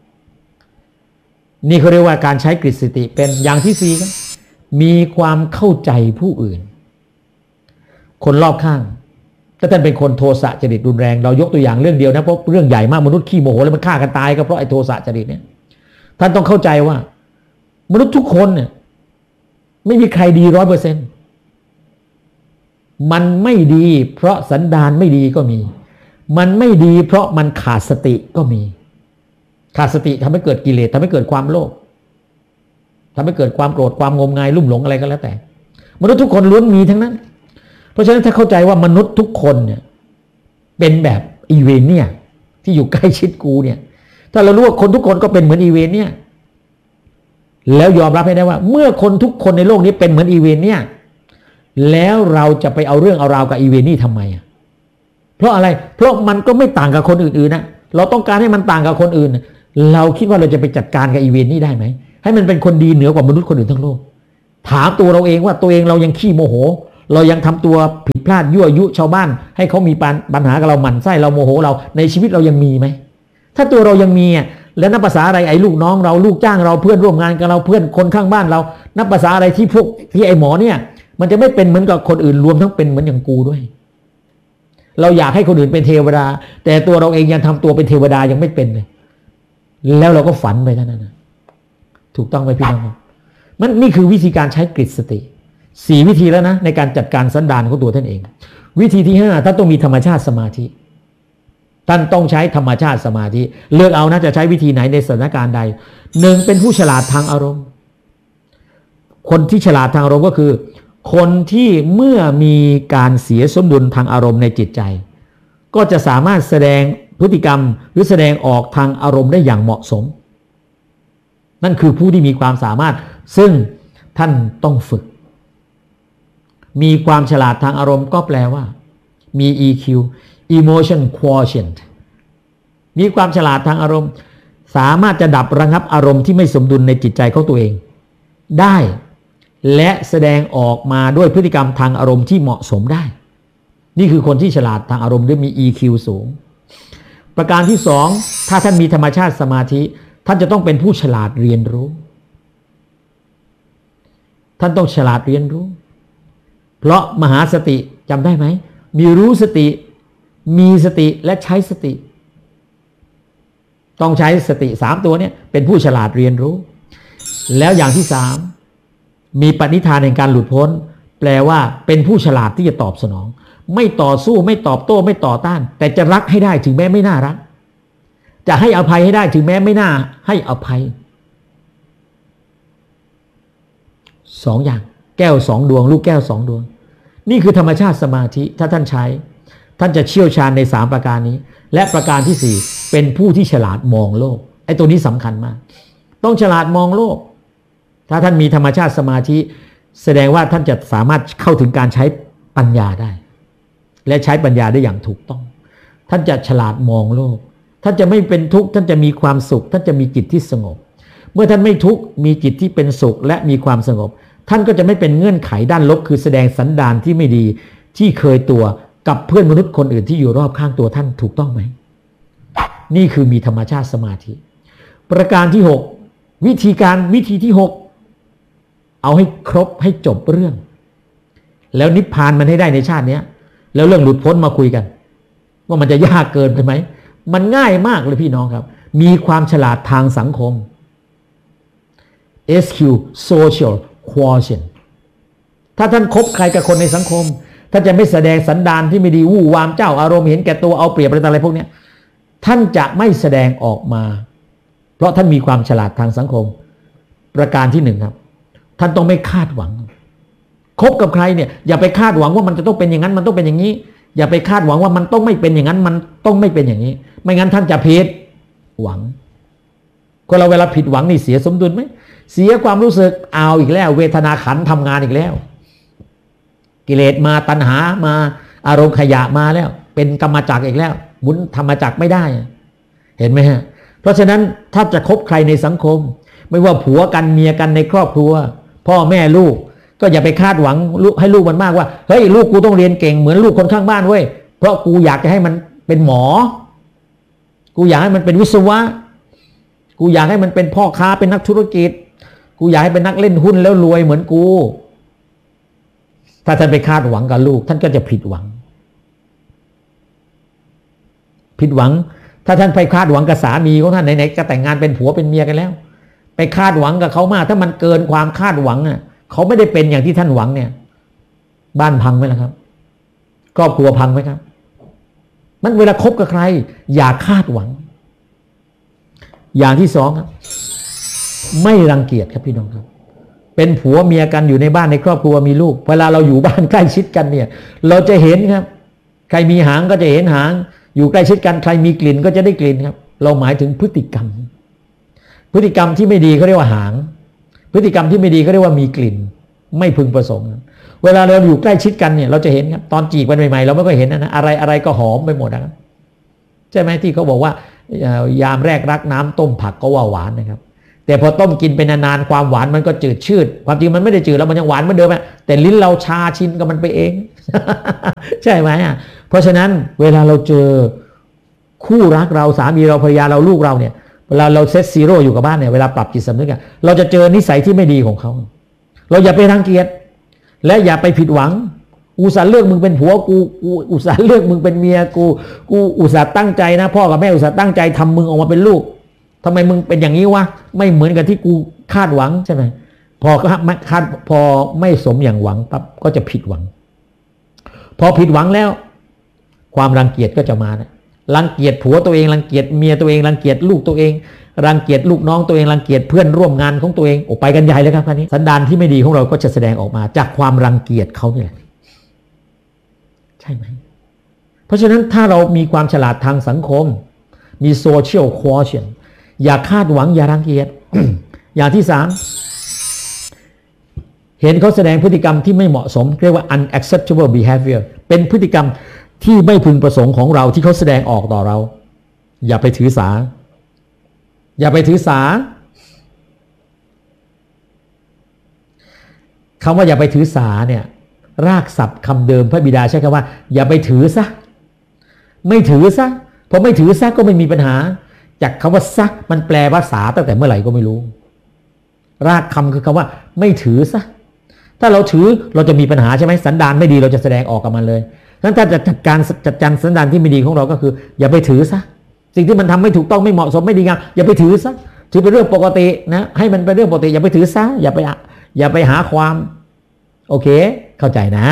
นี่เขาเรียกว่าการใช้กฤตสติเป็นอย่างที่สี่ครับมีความเข้าใจผู้อื่นคนรอบข้างถ้าท่านเป็นคนโทสะจริตรุนแรงเรายกตัวอย่างเรื่องเดียวนะเพราะเรื่องใหญ่มากมนุษย์ขี้โมโหแล้วมันฆ่ากันตายก็เพราะไอ้โทสะจริตเนี่ยท่านต้องเข้าใจว่ามนุษย์ทุกคนเนี่ยไม่มีใครดีร้อยเปอร์เซ็นต์มันไม่ดีเพราะสันดานไม่ดีก็มีมันไม่ดีเพราะมันขาดสติก็มีขาดสติทำให้เกิดกิเลสทำให้เกิดความโลภทำให้เกิดความโกรธความงมงายลุ่มหลงอะไรก็แล้วแต่มนุษย์ทุกคนล้วนมีทั้งนั้นเพราะฉะนั้นถ้าเข้าใจว่ามนุษย์ทุกคนเนี่ยเป็นแบบอีเวนเนี่ยที่อยู่ใกล้ชิดกูเนี่ยถ้าเรารู้ว่าคนทุกคนก็เป็นเหมือนอีเวนเนี่ยแล้วยอมรับให้ได้ว่าเมื่อคนทุกคนในโลกนี้เป็นเหมือนอีเวนเนี่ยแล้วเราจะไปเอาเรื่องเอาราวกับอีเวนนี่ทำไมอ่ะเพราะอะไรเพราะมันก็ไม่ต่างกับคนอื่นๆนะเราต้องการให้มันต่างกับคนอื่นเราคิดว่าเราจะไปจัดการกับอีเวนนี่ได้ไหมให้มันเป็นคนดีเหนือกว่ามนุษย์คนอื่นทั้งโลกถามตัวเราเองว่าตัวเองเรายังขี้โมโหเรายังทำตัวผิดพลาดยั่วยุชาวบ้านให้เขามีปัญหากับเราหมั่นไส้เราโมโหเราในชีวิตเรายังมีไหมถ้าตัวเรายังมีแล้วนับภาษาอะไรไอ้ลูกน้องเราลูกจ้างเราเพื่อนร่วมงานกับเราเพื่อนคนข้างบ้านเรานับภาษาอะไรที่พวกที่ไอ้หมอเนี่ยมันจะไม่เป็นเหมือนกับคนอื่นรวมทั้งเป็นเหมือนอย่างกูด้วยเราอยากให้คนอื่นเป็นเทวดาแต่ตัวเราเองยังทำตัวเป็นเทวดายังไม่เป็นเลยแล้วเราก็ฝันไปเท่านั้นนะถูกต้องไหมพี่น้องครับมันนี่คือวิธีการใช้กฤตสติสี่วิธีแล้วนะในการจัดการสันดานของตัวท่านเองวิธีที่ห้าท่านต้องมีธรรมชาติสมาธิท่านต้องใช้ธรรมชาติสมาธิเลือกเอานะจะใช้วิธีไหนในสถานการณ์ใดหนึ่งเป็นผู้ฉลาดทางอารมณ์คนที่ฉลาดทางอารมณ์ก็คือคนที่เมื่อมีการเสียสมดุลทางอารมณ์ในจิตใจก็จะสามารถแสดงพฤติกรรมหรือแสดงออกทางอารมณ์ได้อย่างเหมาะสมนั่นคือผู้ที่มีความสามารถซึ่งท่านต้องฝึกมีความฉลาดทางอารมณ์ก็แปลว่ามี อี คิว emotion quotient มีความฉลาดทางอารมณ์สามารถจะดับระงับอารมณ์ที่ไม่สมดุลในจิตใจของตัวเองได้และแสดงออกมาด้วยพฤติกรรมทางอารมณ์ที่เหมาะสมได้นี่คือคนที่ฉลาดทางอารมณ์ด้วยมี อี คิว สูงประการที่สองถ้าท่านมีธรรมชาติสมาธิท่านจะต้องเป็นผู้ฉลาดเรียนรู้ท่านต้องฉลาดเรียนรู้เพราะมหาสติจำได้ไหมมีรู้สติมีสติและใช้สติต้องใช้สติสามตัวนี้เป็นผู้ฉลาดเรียนรู้แล้วอย่างที่สามมีปณิธานในการหลุดพ้นแปลว่าเป็นผู้ฉลาดที่จะตอบสนองไม่ต่อสู้ไม่ตอบโต้ไม่ต่อต้านแต่จะรักให้ได้ถึงแม้ไม่น่ารักจะให้อภัยให้ได้ถึงแม้ไม่น่าให้อภัยสองอย่างแก้วสองดวงลูกแก้วสองดวงนี่คือธรรมชาติสมาธิถ้าท่านใช้ท่านจะเชี่ยวชาญในสามประการนี้และประการที่สี่เป็นผู้ที่ฉลาดมองโลกไอ้ตัวนี้สำคัญมากต้องฉลาดมองโลกถ้าท่านมีธรรมชาติสมาธิแสดงว่าท่านจะสามารถเข้าถึงการใช้ปัญญาได้และใช้ปัญญาได้อย่างถูกต้องท่านจะฉลาดมองโลกท่านจะไม่เป็นทุกข์ท่านจะมีความสุขท่านจะมีจิตที่สงบเมื่อท่านไม่ทุกข์มีจิตที่เป็นสุขและมีความสงบท่านก็จะไม่เป็นเงื่อนไขด้านลบคือแสดงสันดานที่ไม่ดีที่เคยตัวกับเพื่อนมนุษย์คนอื่นที่อยู่รอบข้างตัวท่านถูกต้องไหมนี่คือมีธรรมชาติสมาธิประการที่หกวิธีการวิธีที่หกเอาให้ครบให้จบเรื่องแล้วนิพพานมันให้ได้ในชาตินี้แล้วเรื่องหลุดพ้นมาคุยกันว่ามันจะยากเกินไปไหมมันง่ายมากเลยพี่น้องครับมีความฉลาดทางสังคม เอส คิว social quotient ถ้าท่านคบใครกับคนในสังคมท่านจะไม่แสดงสันดานที่ไม่ดีวู่วามเจ้าอารมณ์เห็นแก่ตัวเอาเปรียบอะไรต่างๆพวกนี้ท่านจะไม่แสดงออกมาเพราะท่านมีความฉลาดทางสังคมประการที่หนึ่งครับท่านต้องไม่คาดหวังคบกับใครเนี่ยอย่าไปคาดหวังว่ามันจะต้องเป็นอย่างนั้นมันต้องเป็นอย่างนี้อย่าไปคาดหวังว่ามันต้องไม่เป็นอย่างนั้นมันต้องไม่เป็นอย่างนี้ไม่งั้นท่านจะผิดหวังคนเราเวลาผิดหวังนี่เสียสมดุลไหมเสียความรู้สึกเอาอีกแล้วเวทนาขันทำงานอีกแล้วกิเลสมาตัณหามาอารมณ์ขยะมาแล้วเป็นกรรมจักรอีกแล้วหมุนธรรมจักรไม่ได้เห็นไหมฮะเพราะฉะนั้นถ้าจะคบใครในสังคมไม่ว่าผัวกันเมียกันในครอบครัวพ่อแม่ลูกก็อย่าไปคาดหวังให้ลูกมันมากว่าเฮ้ยลูกกูต้องเรียนเก่งเหมือนลูกคนข้างบ้านเว้ยเพราะกูอยากจะให้มันเป็นหมอกูอยากให้มันเป็นวิศวะกูอยากให้มันเป็นพ่อค้าเป็นนักธุรกิจกูอยากให้เป็นนักเล่นหุ้นแล้วรวยเหมือนกูถ้าท่านไปคาดหวังกับลูกท่านก็จะผิดหวังผิดหวังถ้าท่านไปคาดหวังกับสามีของท่านไหนๆก็แต่งงานเป็นผัวเป็นเมียกันแล้วไปคาดหวังกับเขามากถ้ามันเกินความคาดหวังอ่ะเขาไม่ได้เป็นอย่างที่ท่านหวังเนี่ยบ้านพังไหมล่ะครับครอบครัวพังไหมครับมันเวลาคบกับใครอย่าคาดหวังอย่างที่สองครับไม่รังเกียจครับพี่น้องครับเป็นผัวเมียกันอยู่ในบ้านในครอบครัวมีลูกเวลาเราอยู่บ้านใกล้ชิดกันเนี่ยเราจะเห็นครับใครมีหางก็จะเห็นหางอยู่ใกล้ชิดกันใครมีกลิ่นก็จะได้กลิ่นครับเราหมายถึงพฤติกรรมพฤติกรรมที่ไม่ดีเขาเรียกว่าหางพฤติกรรมที่ไม่ดีเขาเรียกว่ามีกลิ่นไม่พึงประสงค์เวลาเราอยู่ใกล้ชิดกันเนี่ยเราจะเห็นครับตอนจีบกันใหม่ๆเราไม่ค่อยเห็นนะอะไรอะไรก็หอมไปหมดนะครับใช่ไหมที่เขาบอกว่ายามแรกรักน้ำต้มผักก็ว่าหวานนะครับแต่พอต้มกินเป็นนานๆความหวานมันก็จืดชืดความจริงมันไม่ได้จืดแล้วมันยังหวานเหมือนเดิมอะแต่ลิ้นเราชาชินกับมันไปเอง ใช่ไหมอ่ะเพราะฉะนั้นเวลาเราเจอคู่รักเราสามีเราภรรยาเราลูกเราเนี่ยเวลาเราเซตซีโร่อยู่กับบ้านเนี่ยเวลาปรับจิตสำนึกอะเราจะเจอนิสัยที่ไม่ดีของเขาเราอย่าไปรังเกียจและอย่าไปผิดหวังอุตส่าห์เลือกมึงเป็นผัวกูกูอุตส่าห์เลือกมึงเป็นเมียกูกูอุตส่าห์ตั้งใจนะพ่อกับแม่อุตส่าห์ตั้งใจทำมึงออกมาเป็นลูกทำไมมึงเป็นอย่างนี้วะไม่เหมือนกับที่กูคาดหวังใช่ไหมพอคาดพอไม่สมอย่างหวังปั๊บก็จะผิดหวังพอผิดหวังแล้วความรังเกียจก็จะมานะรังเกียจผัวตัวเองรังเกียจเมียตัวเองรังเกียจลูกตัวเองรังเกียจลูกน้องตัวเองรังเกียจเพื่อนร่วมงานของตัวเองออกไปกันใหญ่เลยครับคราวนี้สันดานที่ไม่ดีของเราก็จะแสดงออกมาจากความรังเกียจเขาเนี่ยใช่ไหมเพราะฉะนั้นถ้าเรามีความฉลาดทางสังคมมี social quotient อย่าคาดหวังอย่ารังเกียจ อย่างที่สามเห็นเขาแสดงพฤติกรรมที่ไม่เหมาะสมเรียกว่า unacceptable behavior เป็นพฤติกรรมที่ไม่พึงประสงค์ของเราที่เขาแสดงออกต่อเราอย่าไปถือสาอย่าไปถือสาคำว่าอย่าไปถือสาเนี่ยรากศัพท์คำเดิมพระบิดาใช้คำว่าอย่าไปถือซะไม่ถือซะพอไม่ถือซะก็ไม่มีปัญหาจากคำว่าซะมันแปลภาษาตั้งแต่เมื่อไหร่ก็ไม่รู้รากคำคือคำว่าไม่ถือซะถ้าเราถือเราจะมีปัญหาใช่ไหมสันดานไม่ดีเราจะแสดงออกกับมันเลยนั้นถ้าจะจัดการจัดการสันดานที่ไม่ดีของเราก็คืออย่าไปถือซะสิ่งที่มันทำไม่ถูกต้องไม่เหมาะสมไม่ดีงามอย่าไปถือซะถือเป็นเรื่องปกตินะให้มันเป็นเรื่องปกติอย่าไปถือซะอย่าไปอย่าไปหาความโอเคเข้าใจนะ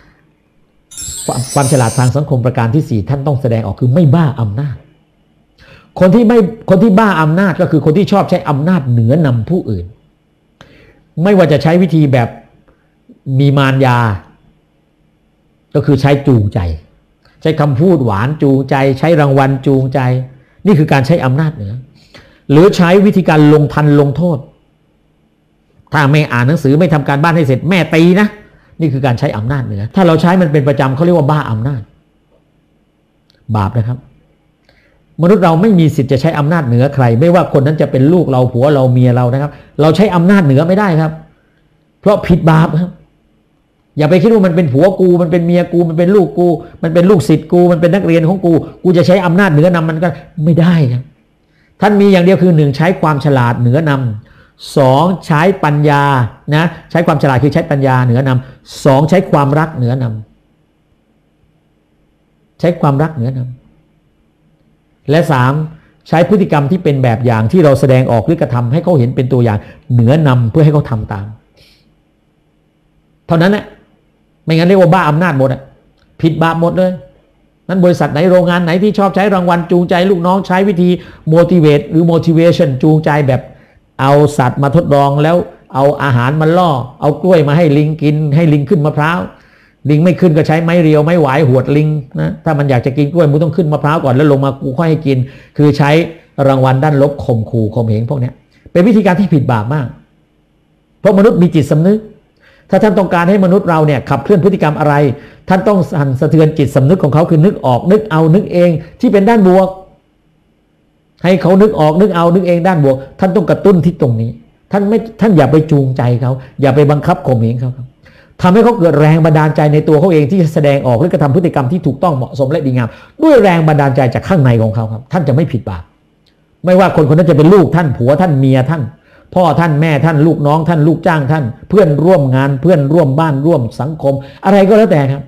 ความฉลาดทางสังคมประการที่สี่ท่านต้องแสดงออกคือไม่บ้าอำนาจคนที่ไม่คนที่บ้าอำนาจก็คือคนที่ชอบใช้อำนาจเหนือนำผู้อื่นไม่ว่าจะใช้วิธีแบบมีมารยาก็คือใช้จูงใจใช้คำพูดหวานจูงใจใช้รางวัลจูงใจนี่คือการใช้อำนาจเหนือหรือใช้วิธีการลงทันลงโทษถ้าไม่อ่านหนังสือไม่ทำการบ้านให้เสร็จแม่ตีนะนี่คือการใช้อำนาจเหนือถ้าเราใช้มันเป็นประจำเขาเรียกว่าบ้าอำนาจบาปนะครับมนุษย์เราไม่มีสิทธิ์จะใช้อำนาจเหนือใครไม่ว่าคนนั้นจะเป็นลูกเราผัวเราเมียเรานะครับเราใช้อำนาจเหนือไม่ได้ครับเพราะผิดบาปครับอย่าไปคิดว่ามันเป็นผัวกูมันเป็นเมียกูมันเป็นลูกกูมันเป็นลูกศิษย์กูมันเป็นนักเรียนของกูกูจะใช้อำนาจเหนือนำมันก็ไม่ได้ครับท่านมีอย่างเดียวคือหนึ่งใช้ความฉลาดเหนือนำสองใช้ปัญญานะใช้ความฉลาดคือใช้ปัญญาเหนือนำสองใช้ความรักเหนือนำใช้ความรักเหนือนำและสามใช้พฤติกรรมที่เป็นแบบอย่างที่เราแสดงออกหรือกระทำให้เขาเห็นเป็นตัวอย่างเหนือนำเพื่อให้เขาทำตามเท่านั้นแหละไม่งั้นเรียกว่าบ้าอำนาจหมดอ่ะผิดบาปหมดเลยนั้นบริษัทไหนโรงงานไหนที่ชอบใช้รางวัลจูงใจลูกน้องใช้วิธี motivate หรือ motivation จูงใจแบบเอาสัตว์มาทดลองแล้วเอาอาหารมาล่อเอากล้วยมาให้ลิงกินให้ลิงขึ้นมะพร้าวลิงไม่ขึ้นก็ใช้ไม้เรียวไม้หวายหวดลิงนะถ้ามันอยากจะกินกล้วยมึงต้องขึ้นมะพร้าวก่อนแล้วลงมากูค่อยให้กินคือใช้รางวัลด้านลบข่มขู่ข่มเหงพวกนี้เป็นวิธีการที่ผิดบาปมากเพราะมนุษย์มีจิตสำนึกถ้าท่านต้องการให้มนุษย์เราเนี่ยขับเคลื่อนพฤติกรรมอะไรท่านต้องสั่นสะเทือนจิตสำนึกของเขาคือนึกออกนึกเอานึกเองที่เป็นด้านบวกให้เขานึกออกนึกเอานึกเองด้านบวกท่านต้องกระตุ้นที่ตรงนี้ท่านไม่ท่านอย่าไปจูงใจเขาอย่าไปบังคับข่มเหงเขาครับทำให้เขาเกิดแรงบันดาลใจในตัวเขาเองที่จะแสดงออกหรือกระทำพฤติกรรมที่ถูกต้องเหมาะสมและดีงามด้วยแรงบันดาลใจจากข้างในของเขาครับท่านจะไม่ผิดบาปไม่ว่าคนคนนั้นจะเป็นลูกท่านผัวท่านเมียท่านพ่อท่านแม่ท่านลูกน้องท่านลูกจ้างท่านเพื่อนร่วมงานเพื่อนร่วมบ้านร่วมสังคมอะไรก็แล้วแต่ครับ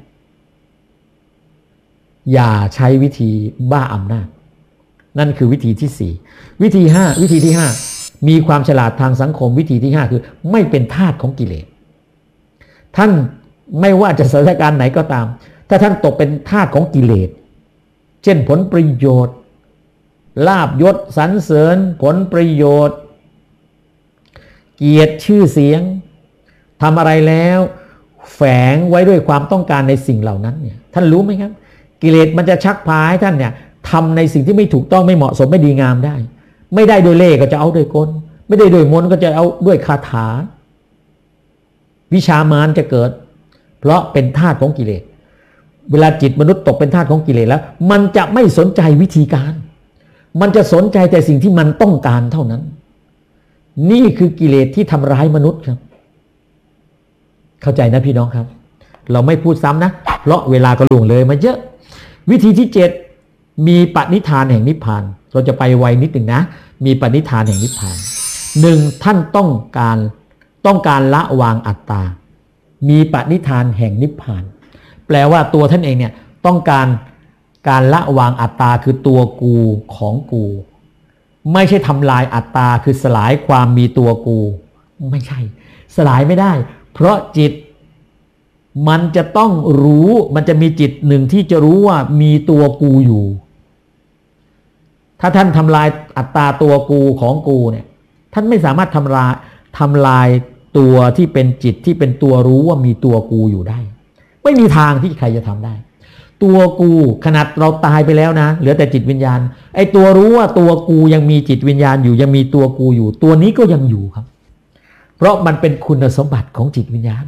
อย่าใช้วิธีบ้าอำนาจนั่นคือวิธีที่สี่วิธีห้าวิธีที่ห้ามีความฉลาดทางสังคมวิธีที่ห้าคือไม่เป็นทาสของกิเลสท่านไม่ว่าจะสถานการณ์ไหนก็ตามถ้าท่านตกเป็นทาสของกิเลสเช่นผลประโยชน์ลาภยศสรรเสริญผลประโยชน์เกียรติชื่อเสียงทำอะไรแล้วแฝงไว้ด้วยความต้องการในสิ่งเหล่านั้นเนี่ยท่านรู้ไหมครับกิเลสมันจะชักพาให้ท่านเนี่ยทำในสิ่งที่ไม่ถูกต้องไม่เหมาะสมไม่ดีงามได้ไม่ได้โดยเล่ห์ก็จะเอาด้วยกลไม่ได้โดยมนต์ก็จะเอาด้วยคาถาวิชามารจะเกิดเพราะเป็นทาสของกิเลสเวลาจิตมนุษย์ตกเป็นทาสของกิเลสแล้วมันจะไม่สนใจวิธีการมันจะสนใจแต่สิ่งที่มันต้องการเท่านั้นนี่คือกิเลสที่ทำร้ายมนุษย์ครับเข้าใจนะพี่น้องครับเราไม่พูดซ้ำนะเพราะเวลาก็ล่วงเลยมาเยอะวิธีที่เจ็ดมีปณิธานแห่งนิพพานเราจะไปไวนิดหนึ่งนะมีปณิธานแห่งนิพพานหนึ่งท่านต้องการต้องการละวางอัตตามีปณิธานแห่งนิพพานแปลว่าตัวท่านเองเนี่ยต้องการการละวางอัตตาคือตัวกูของกูไม่ใช่ทำลายอัตตาคือสลายความมีตัวกูไม่ใช่สลายไม่ได้เพราะจิตมันจะต้องรู้มันจะมีจิตหนึ่งที่จะรู้ว่ามีตัวกูอยู่ถ้าท่านทำลายอัตตาตัวกูของกูเนี่ยท่านไม่สามารถทำลายทำลายตัวที่เป็นจิตที่เป็นตัวรู้ว่ามีตัวกูอยู่ได้ไม่มีทางที่ใครจะทำได้ตัวกูขนาดเราตายไปแล้วนะเหลือแต่จิตวิญญาณไอ้ตัวรู้ว่าตัวกูยังมีจิตวิญญาณอยู่ยังมีตัวกูอยู่ตัวนี้ก็ยังอยู่ครับเพราะมันเป็นคุณสมบัติของจิตวิญญาณ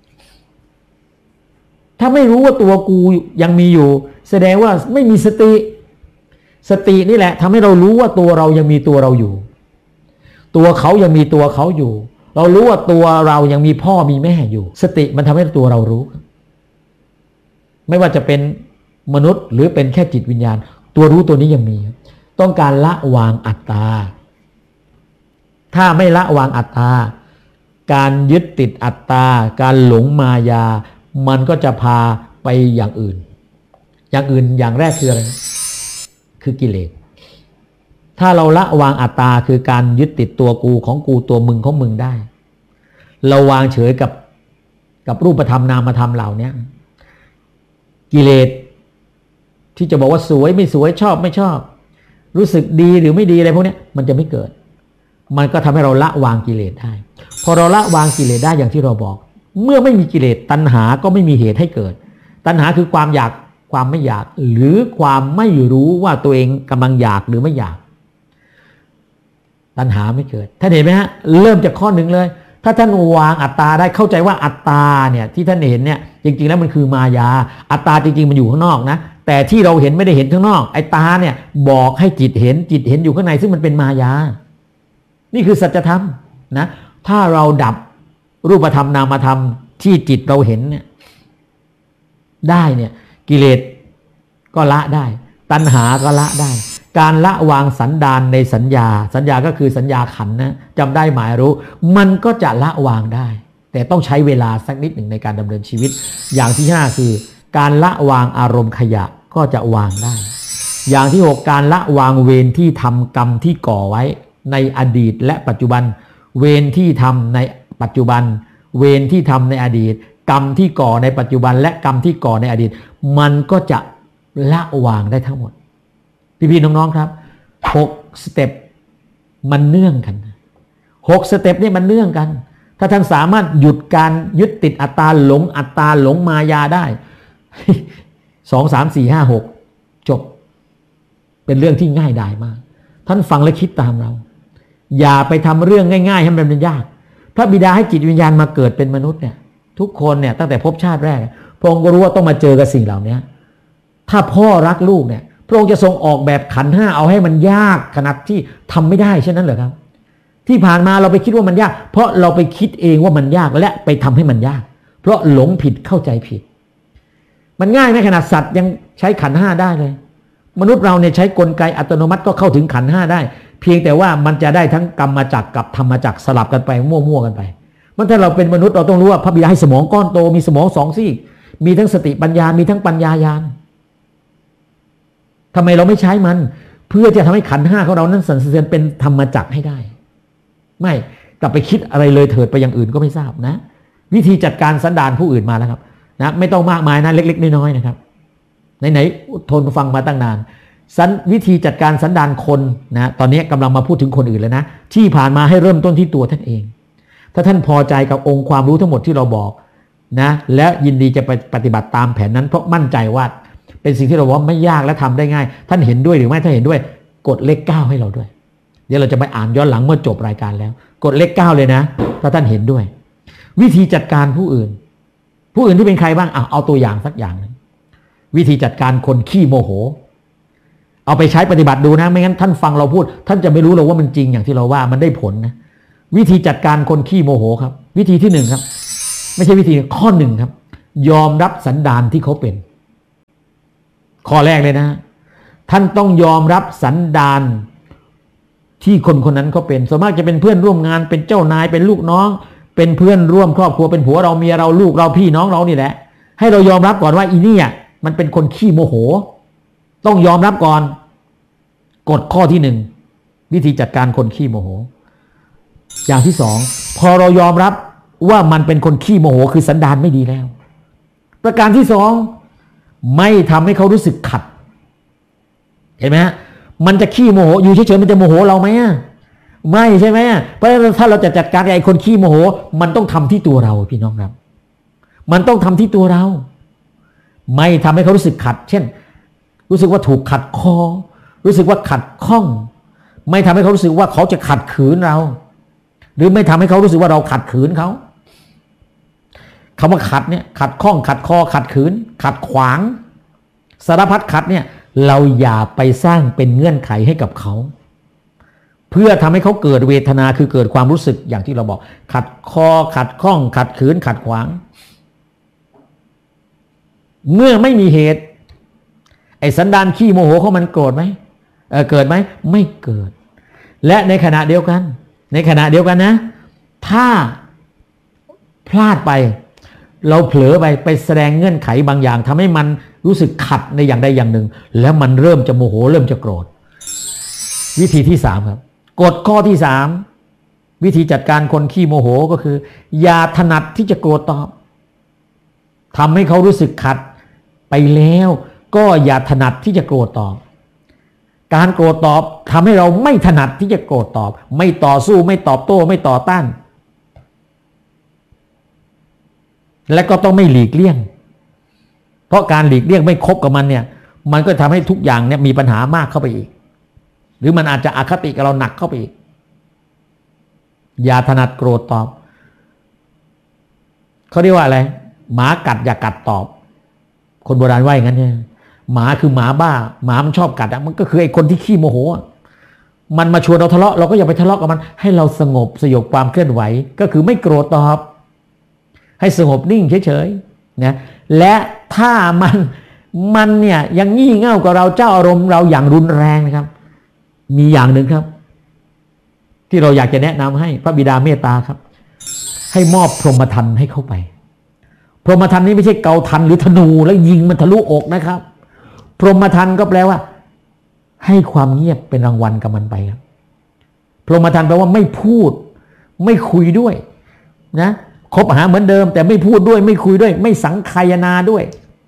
ถ้าไม่รู้ว่าตัวกูยังมีอยู่แสดงว่าไม่มีสติสตินี่แหละทำให้เรารู้ว่าตัวเรายังมีตัวเราอยู่ตัวเขายังมีตัวเขาอยู่เรารู้ว่าตัวเรายังมีพ่อมีแม่อยู่สติมันทำให้ตัวเรารู้ไม่ว่าจะเป็นมนุษย์หรือเป็นแค่จิตวิญญาณตัวรู้ตัวนี้ยังมีต้องการละวางอัตตาถ้าไม่ละวางอัตตาการยึดติดอัตตาการหลงมายามันก็จะพาไปอย่างอื่นอย่างอื่นอย่างแรกคืออะไรคือกิเลสถ้าเราละวางอัตตาคือการยึดติดตัวกูของกูตัวมึงของมึงได้เราวางเฉยกับกับรูปธรรมนามธรรมเหล่านี้กิเลสที่จะบอกว่าสวยไม่สวยชอบไม่ชอบรู้สึกดีหรือไม่ดีอะไรพวกนี้มันจะไม่เกิดมันก็ทำให้เราละวางกิเลสได้พอเราละวางกิเลสได้อย่างที่เราบอกเมื่อไม่มีกิเลสตัณหาก็ไม่มีเหตุให้เกิดตัณหาคือความอยากความไม่อยากหรือความไม่รู้ว่าตัวเองกำลังอยากหรือไม่อยากตัณหาไม่เกิดท่านเห็นไหมฮะเริ่มจากข้อหนึ่งเลยถ้าท่านวางอัตตาได้เข้าใจว่าอัตตาเนี่ยที่ท่านเห็นเนี่ยจริงๆแล้วมันคือมายาอัตตาจริงๆมันอยู่ข้างนอกนะแต่ที่เราเห็นไม่ได้เห็นข้างนอกไอ้ตาเนี่ยบอกให้จิตเห็นจิตเห็นอยู่ข้างในซึ่งมันเป็นมายานี่คือสัจธรรมนะถ้าเราดับรูปธรรมนามธรรมที่จิตเราเห็นเนี่ยได้เนี่ยกิเลสก็ละได้ตัณหาก็ละได้การละวางสันดานในสัญญาสัญญาก็คือสัญญาขันนะจำได้หมายรู้มันก็จะละวางได้แต่ต้องใช้เวลาสักนิดหนึ่งในการดำเนินชีวิตอย่างที่ห้าคือการละวางอารมณ์ขยะก็จะวางได้อย่างที่หกการละวางเวรที่ทำกรรมที่ก่อไว้ในอดีตและปัจจุบันเวรที่ทำในปัจจุบันเวรที่ทำในอดีตกรรมที่ก่อในปัจจุบันและกรรมที่ก่อในอดีตมันก็จะละวางได้ทั้งหมดพี่ๆน้องๆครับหกสเต็ปมันเนื่องกันหกสเต็ปนี่มันเนื่องกันถ้าท่านสามารถหยุดการยึดติดอัตตาหลงอัตตาหลงมายาได้สองสามสี่ห้าหกจบเป็นเรื่องที่ง่ายดายมากท่านฟังและคิดตามเราอย่าไปทำเรื่องง่ายๆให้มันเป็นยากพระบิดาให้จิตวิญญาณมาเกิดเป็นมนุษย์เนี่ยทุกคนเนี่ยตั้งแต่พบชาติแรกพระองค์ก็รู้ว่าต้องมาเจอกับสิ่งเหล่านี้ถ้าพ่อรักลูกเนี่ยพระองค์จะทรงออกแบบขันธ์ห้าเอาให้มันยากขนาดที่ทำไม่ได้เช่นนั้นเหรอครับที่ผ่านมาเราไปคิดว่ามันยากเพราะเราไปคิดเองว่ามันยากและไปทำให้มันยากเพราะหลงผิดเข้าใจผิดมันง่ายไหมขนาดสัตว์ยังใช้ขันธ์ห้าได้เลยมนุษย์เราเนี่ยใช้กลไกอัตโนมัติก็เข้าถึงขันธ์ห้าได้เพียงแต่ว่ามันจะได้ทั้งกรรมจักรกับธรรมจักรสลับกันไปมั่วๆกันไปมันถ้าเราเป็นมนุษย์เราต้องรู้ว่าพระบิดาให้สมองก้อนโตมีสมองสองซี่มีทั้งสติปัญญามีทั้งปัญญาญาณทำไมเราไม่ใช้มันเพื่อจะทำให้ขันธ์ห้าของเรานั้นสันเสริญเป็นธรรมจักรให้ได้ไม่กลับไปคิดอะไรเลยเถิดไปอย่างอื่นก็ไม่ทราบนะวิธีจัดการสันดานผู้อื่นมาแล้วครับนะไม่ต้องมากมายนะเล็กๆน้อยๆนะครับไหนๆทนฟังมาตั้งนานสันวิธีจัดการสันดานคนนะตอนนี้กำลังมาพูดถึงคนอื่นแล้วนะที่ผ่านมาให้เริ่มต้นที่ตัวท่านเองถ้าท่านพอใจกับองค์ความรู้ทั้งหมดที่เราบอกนะและยินดีจะไปปฏิบัติตามแผนนั้นเพราะมั่นใจว่าเป็นสิ่งที่เราว่าไม่ยากและทำได้ง่ายท่านเห็นด้วยหรือไม่ถ้าเห็นด้วยกดเลขเก้าให้เราด้วยเดี๋ยวเราจะไปอ่านย้อนหลังเมื่อจบรายการแล้วกดเลขเก้าเลยนะถ้าท่านเห็นด้วยวิธีจัดการผู้อื่นผู้อื่นที่เป็นใครบ้างเอาเอาตัวอย่างสักอย่างนึงวิธีจัดการคนขี้โมโหเอาไปใช้ปฏิบัติดูนะไม่งั้นท่านฟังเราพูดท่านจะไม่รู้หรอกว่ามันจริงอย่างที่เราว่ามันได้ผลนะวิธีจัดการคนขี้โมโหครับวิธีที่หนึ่งครับไม่ใช่วิธีข้อหนึ่งครับยอมรับสันดานที่เขาเป็นข้อแรกเลยนะท่านต้องยอมรับสันดานที่คนคนนั้นเขาเป็นส่วนมากจะเป็นเพื่อนร่วมงานเป็นเจ้านายเป็นลูกน้องเป็นเพื่อนร่วมครอบครัวเป็นผัวเราเมียเราลูกเราพี่น้องเรานี่แหละให้เรายอมรับก่อนว่าอีนี่มันเป็นคนขี้โมโหต้องยอมรับก่อนกฎข้อที่หนึ่งวิธีจัดการคนขี้โมโหอย่างที่สองพอเรายอมรับว่ามันเป็นคนขี้โมโหคือสันดานไม่ดีแล้วประการที่สองไม่ทำให้เขารู้สึกขัดเห็นไหมฮะมันจะขี้โมโหอยู่เฉยๆมันจะโมโหเราไหมไม่ใช่ไหมเพราะถ้าเราจะจัดการไอ้คนขี้โมโหมันต้องทำที่ตัวเราพี่น้องครับมันต้องทำที่ตัวเราไม่ทำให้เขารู้สึกขัดเช่นรู้สึกว่าถูกขัดคอรู้สึกว่าขัดข้องไม่ทำให้เขารู้สึกว่าเขาจะขัดขืนเราหรือไม่ทำให้เขารู้สึกว่าเราขัดขืนเขาคำว่าขัดเนี่ยขัดข้องขัดคอขัดขืนขัดขวางสารพัดขัดเนี่ยเราอย่าไปสร้างเป็นเงื่อนไขให้กับเขาเพื่อทำให้เขาเกิดเวทนาคือเกิดความรู้สึกอย่างที่เราบอกขัดคอขัดข้องขัดขืนขัดขวางเมื่อไม่มีเหตุไอ้สันดานขี้โมโหเขามันโกรธไหมเออเกิดไหมไม่เกิดและในขณะเดียวกันในขณะเดียวกันนะถ้าพลาดไปเราเผลอไปไปแสดงเงื่อนไขบางอย่างทำให้มันรู้สึกขัดในอย่างใดอย่างหนึ่งแล้วมันเริ่มจะโมโหเริ่มจะโกรธวิธีที่สามครับกฎข้อที่สามวิธีจัดการคนขี้โมโหก็คืออย่าถนัดที่จะโกรธตอบทำให้เขารู้สึกขัดไปแล้วก็อย่าถนัดที่จะโกรธตอบการโกรธตอบทำให้เราไม่ถนัดที่จะโกรธตอบไม่ต่อสู้ไม่ตอบโต้ไม่ต่อต้านและก็ต้องไม่หลีกเลี่ยงเพราะการหลีกเลี่ยงไม่คบกับมันเนี่ยมันก็ทำให้ทุกอย่างเนี่ยมีปัญหามากเข้าไปอีกหรือมันอาจจะอคติกับเราหนักเข้าไปอีกอย่าถนัดโกรธตอบเขาเรียกว่าอะไรหมากัดอย่ากัดตอบคนโบราณว่าอย่างนั้นเนี่ยหมาคือหมาบ้าหมามันชอบกัดอ่ะมันก็คือไอ้คนที่ขี้โมโหมันมาชวนเราทะเลาะเราก็อย่าไปทะเลาะกับมันให้เราสงบสยบความเคลื่อนไหวก็คือไม่โกรธตอบให้สงบนิ่งเฉยๆนะและถ้ามันมันเนี่ยยังงี่เง่ากับเราเจ้าอารมณ์เราอย่างรุนแรงนะครับมีอย่างหนึ่งครับที่เราอยากจะแนะนำให้พระบิดาเมตตาครับให้มอบพรหมทัณฑ์ให้เข้าไปพรหมทัณฑ์นี้ไม่ใช่เกาทันหรือธนูแล้วยิงมันทะลุอกนะครับพรหมทัณฑ์ก็แปลว่าให้ความเงียบเป็นรางวัลกับมันไปครับพรหมทัณฑ์แปลว่าไม่พูดไม่คุยด้วยนะคบหาเหมือนเดิมแต่ไม่พูดด้วยไม่คุยด้วยไม่สังคายนาด้วย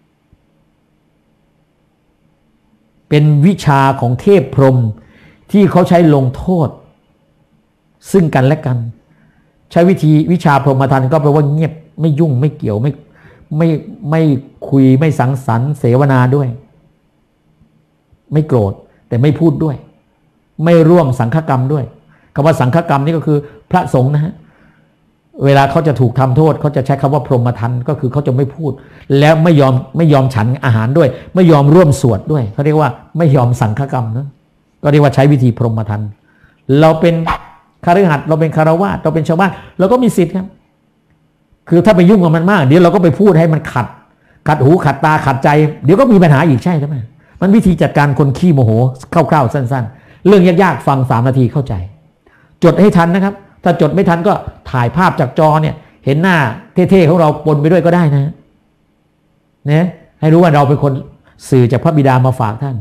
เป็นวิชาของเทพพรหมที่เขาใช้ลงโทษซึ่งกันและกันใช้วิธีวิชาพรหมทัณฑ์ก็แปลว่าเงียบไม่ยุ่งไม่เกี่ยวไม่ไม่ไม่คุยไม่สังสรรค์เสวนาด้วยไม่โกรธแต่ไม่พูดด้วยไม่ร่วมสังฆกรรมด้วยคำว่าสังฆกรรมนี่ก็คือพระสงฆ์นะฮะเวลาเขาจะถูกทำโทษเขาจะใช้คำว่าพรหมทัณฑ์ก็คือเขาจะไม่พูดแล้วไม่ยอมไม่ยอมฉันอาหารด้วยไม่ยอมร่วมสวดด้วยเขาเรียกว่าไม่ยอมสังฆกรรมนะก็เรียกว่าใช้วิธีพรหมทัณฑ์เราเป็นคฤหัสถ์เราเป็นคฤหัสถ์เราเป็นชาวบ้านเราก็มีสิทธิ์ครับคือถ้าไปยุ่งกับมันมากเดี๋ยวเราก็ไปพูดให้มันขัดขัดหูขัดตาขัดใจเดี๋ยวก็มีปัญหาอีกใช่ไหมมันวิธีจัดการคนขี้โมโหคร่าวๆสั้นๆเรื่องยากๆฟังสามนาทีเข้าใจจดให้ทันนะครับถ้าจดไม่ทันก็ถ่ายภาพจากจอเนี่ยเห็นหน้าเท่ๆของเราปนไปด้วยก็ได้นะเนี่ยให้รู้ว่าเราเป็นคนสื่อจากพระบิดามาฝากท่าน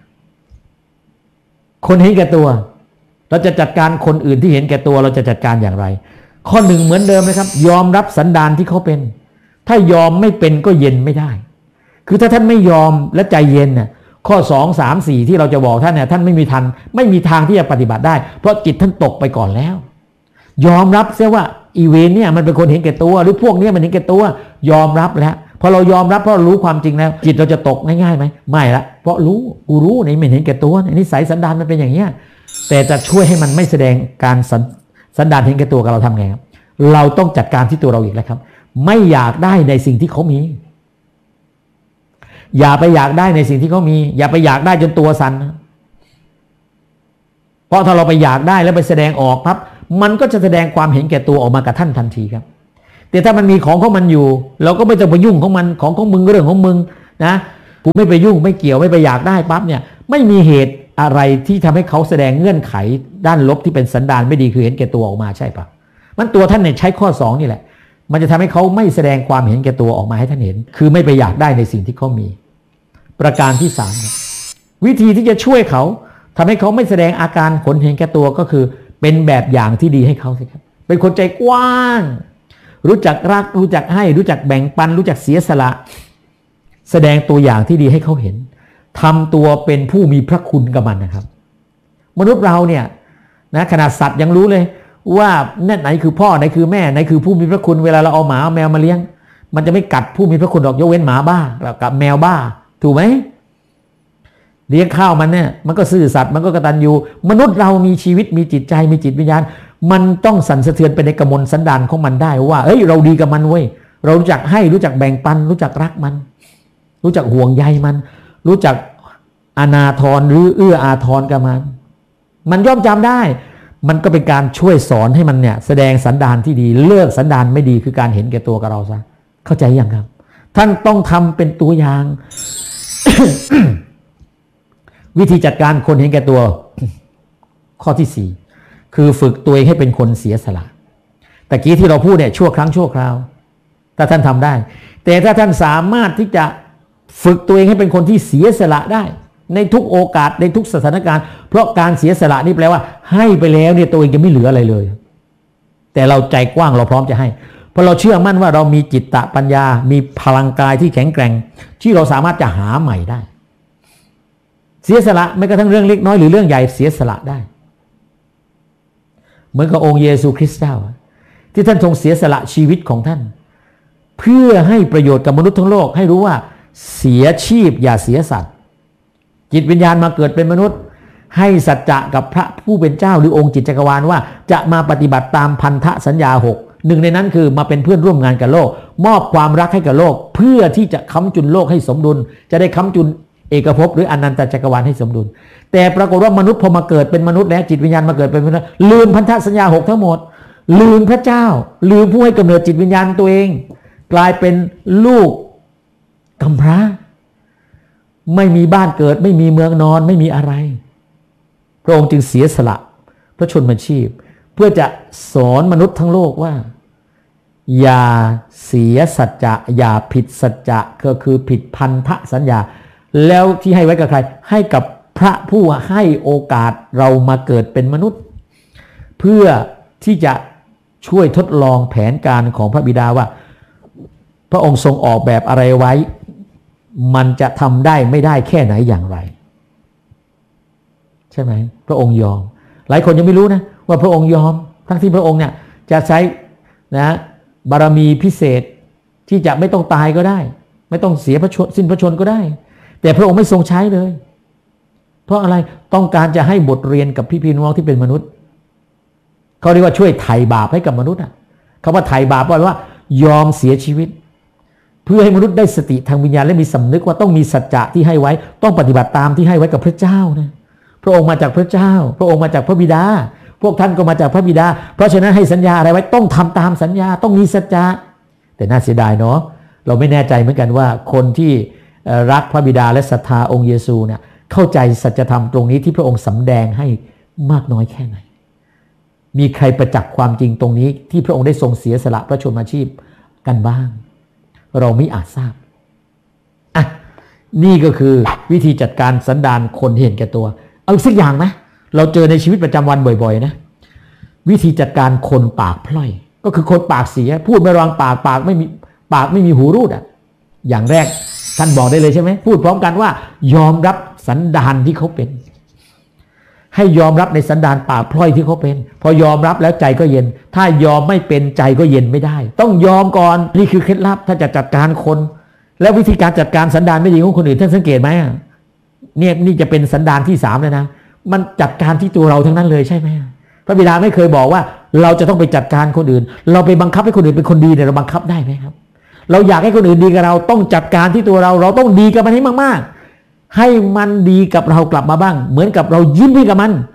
คนเห็นแก่ตัวเราจะจัดการคนอื่นที่เห็นแก่ตัวเราจะจัดการอย่างไรข้อหนึ่งเหมือนเดิมนะครับยอมรับสันดานที่เขาเป็นถ้ายอมไม่เป็นก็เย็นไม่ได้คือถ้าท่านไม่ยอมและใจเย็นเนี่ยข้อสองสามสี่ที่เราจะบอกท่านเนี่ยท่านไม่มีทันไม่มีทางที่จะปฏิบัติได้เพราะจิตท่านตกไปก่อนแล้วยอมรับเสียว่าอีเวนเนี่ยมันเป็นคนเห็นแก่ตัวหรือพวกนี้มันเห็นแก่ตัวยอมรับแล้วพอเรายอมรับเพราะรู้ความจริงแล้วจิตเราจะตกง่ายๆไหมไม่ละเพราะรู้กูรู้ในไม่เห็นแก่ตัวนิสัยสันดานมันเป็นอย่างเงี้ยแต่จะช่วยให้มันไม่แสดงการสันสันดานเห็นแก่ตัวกับเราทำไงครับเราต้องจัดการที่ตัวเราอีกแล้วครับไม่อยากได้ในสิ่งที่เขามีอย่าไปอยากได้ในสิ่งที่เขามีอย่าไปอยากได้จนตัวสั่นเพราะถ้าเราไปอยากได้แล้วไปแสดงออกปั๊บมันก็จะแสดงความเห็นแก่ตัวออกมากับท่านทันทีครับแต่ถ้ามันมีของของมันอยู่เราก็ไม่ต้องไปยุ่งของมันของของมึงเรื่องของมึงนะกูไม่ไปยุ่งไม่เกี่ยวไม่ไปอยากได้ปั๊บเนี่ยไม่มีเหตุอะไรที่ทำให้เขาแสดงเงื่อนไขด้านลบที่เป็นสันดานไม่ดีคือเห็นแก่ตัวออกมาใช่ปะมันตัวท่านเนี่ยใช้ข้อสองนี่แหละมันจะทำให้เขาไม่แสดงความเห็นแก่ตัวออกมาให้ท่านเห็นคือไม่ไปอยากได้ในสิ่งที่เขามีประการที่สามวิธีที่จะช่วยเขาทำให้เขาไม่แสดงอาการขนเห็นแก่ตัวก็คือเป็นแบบอย่างที่ดีให้เขาสิครับเป็นคนใจกว้างรู้จักรักรู้จักให้รู้จักแบ่งปันรู้จักเสียสละแสดงตัวอย่างที่ดีให้เขาเห็นทำตัวเป็นผู้มีพระคุณกับมันนะครับมนุษย์เราเนี่ยนะขนาดสัตว์ยังรู้เลยว่านั่นไหนคือพ่อไหนคือแม่ไหนคือผู้มีพระคุณเวลาเราเอาหมาเอาแมวมาเลี้ยงมันจะไม่กัดผู้มีพระคุณหรอกยกเว้นหมาบ้ากับแมวบ้าถูกไหมเลี้ยงข้าวมันเนี่ยมันก็ซื่อสัตย์มันก็กตัญญูมนุษย์เรามีชีวิตมีจิตใจมีจิตวิญญาณมันต้องสั่นสะเทือนไปในกมลสันดานของมันได้ว่าเอ้ยเราดีกับมันเว้ยเรารู้จักให้รู้จักแบ่งปันรู้จักรักมันรู้จักห่วงใยมันรู้จักอนาทรหรือเอื้ออาทรกับมันมันย่อมจำได้มันก็เป็นการช่วยสอนให้มันเนี่ยแสดงสันดานที่ดีเลิกสันดานไม่ดีคือการเห็นแก่ตัวกับเราซะเข้าใจยังครับท่านต้องทำเป็นตัวอย่าง วิธีจัดการคนเห็นแก่ตัว ข้อที่สี่คือฝึกตัวเองให้เป็นคนเสียสละแต่กี้ที่เราพูดเนี่ยชั่วครั้งชั่วคราวถ้าท่านทำได้แต่ถ้าท่านสามารถที่จะฝึกตัวเองให้เป็นคนที่เสียสละได้ในทุกโอกาสในทุกสถานการณ์เพราะการเสียสละนี่แปลว่าให้ไปแล้วเนี่ยตัวเองจะไม่เหลืออะไรเลยแต่เราใจกว้างเราพร้อมจะให้เพราะเราเชื่อมั่นว่าเรามีจิตตปัญญามีพลังกายที่แข็งแกร่งที่เราสามารถจะหาใหม่ได้เสียสละไม่กระทั่งเรื่องเล็กน้อยหรือเรื่องใหญ่เสียสละได้เหมือนกับองค์เยซูคริสต์เจ้าที่ท่านทรงเสียสละชีวิตของท่านเพื่อให้ประโยชน์กับมนุษย์ทั้งโลกให้รู้ว่าเสียชีพอย่าเสียสัตว์จิตวิญญาณมาเกิดเป็นมนุษย์ให้สัจจะกับพระผู้เป็นเจ้าหรือองค์จิตจักรวาลว่าจะมาปฏิบัติตามพันธสัญญาหกหนึ่งในนั้นคือมาเป็นเพื่อนร่วมงานกับโลกมอบความรักให้กับโลกเพื่อที่จะค้ำจุนโลกให้สมดุลจะได้ค้ำจุนเอกภพหรืออนันตจักรวาลให้สมดุลแต่ปรากฏว่ามนุษย์พอมาเกิดเป็นมนุษย์แล้วจิตวิญญาณมาเกิดเป็นมนุษย์ลืมพันธสัญญาหกทั้งหมดลืมพระเจ้าลืมผู้ให้กำเนิดจิตวิญญาณตัวเองกลายเป็นลูกกำพร้าไม่มีบ้านเกิดไม่มีเมืองนอนไม่มีอะไรพระองค์จึงเสียสละพระชนมชีพเพื่อจะสอนมนุษย์ทั้งโลกว่าอย่าเสียสัจจะอย่าผิดสัจจะก็คือผิดพันธสัญญาแล้วที่ให้ไว้กับใครให้กับพระผู้ให้โอกาสเรามาเกิดเป็นมนุษย์เพื่อที่จะช่วยทดลองแผนการของพระบิดาว่าพระองค์ทรงออกแบบอะไรไว้มันจะทำได้ไม่ได้แค่ไหนอย่างไรใช่ไหมพระองค์ยอมหลายคนยังไม่รู้นะว่าพระองค์ยอมทั้งที่พระองค์เนี่ยจะใช้นะบารมีพิเศษที่จะไม่ต้องตายก็ได้ไม่ต้องเสียพระชนสิ้นพระชนก็ได้แต่พระองค์ไม่ทรงใช้เลยเพราะอะไรต้องการจะให้บทเรียนกับพี่พี่น้องที่เป็นมนุษย์เขาเรียกว่าช่วยไถ่บาปให้กับมนุษย์อ่ะคำว่าไถ่บาปแปลว่ายอมเสียชีวิตเพื่อให้มนุษย์ได้สติทางวิญญาณและมีสำนึกว่าต้องมีสัจจะที่ให้ไว้ต้องปฏิบัติตามที่ให้ไว้กับพระเจ้านะพระองค์มาจากพระเจ้าพระองค์มาจากพระบิดาพวกท่านก็มาจากพระบิดาเพราะฉะนั้นให้สัญญาอะไรไว้ต้องทำตามสัญญาต้องมีสัจจะแต่น่าเสียดายเนาะเราไม่แน่ใจเหมือนกันว่าคนที่รักพระบิดาและศรัทธาองค์เยซูเนี่ยเข้าใจสัจธรรมตรงนี้ที่พระองค์สำแดงให้มากน้อยแค่ไหนมีใครประจักษ์ความจริงตรงนี้ที่พระองค์ได้ทรงเสียสละพระชนมาชีพกันบ้างเราไม่อาจทราบอ่ะนี่ก็คือวิธีจัดการสันดานคนเห็นแก่ตัวเอาสักอย่างนะเราเจอในชีวิตประจำวันบ่อยๆนะวิธีจัดการคนปากพล่อยก็คือคนปากเสียพูดไม่ระวังปากปากไม่มีปากไม่มีหูรูดอ่ะอย่างแรกท่านบอกได้เลยใช่ไหมพูดพร้อมกันว่ายอมรับสันดานที่เขาเป็นให้ยอมรับในสันดานปากพล่อยที่เขาเป็นพอยอมรับแล้วใจก็เย็นถ้ายอมไม่เป็นใจก็เย็นไม่ได้ต้องยอมก่อนนี่คือเคล็ดลับถ้าจะจัดการคนแล้ววิธีการจัดการสันดานไม่ดีของคนอื่นท่านสังเกตไหมเนี่ยนี่จะเป็นสันดานที่สามเลยนะมันจัดการที่ตัวเราทั้งนั้นเลยใช่ไหมพระบิดาไม่เคยบอกว่าเราจะต้องไปจัดการคนอื่นเราไปบังคับให้คนอื่นเป็นคนดีเนี่ยเราบังคับได้ไหมครับเราอยากให้คนอื่นดีกับเราต้องจัดการที่ตัวเราเราต้องดีกับมันให้มากๆให้มันดีกับเรากลับมาบ้างเหมือนกับเรายิ้มให้กับมัน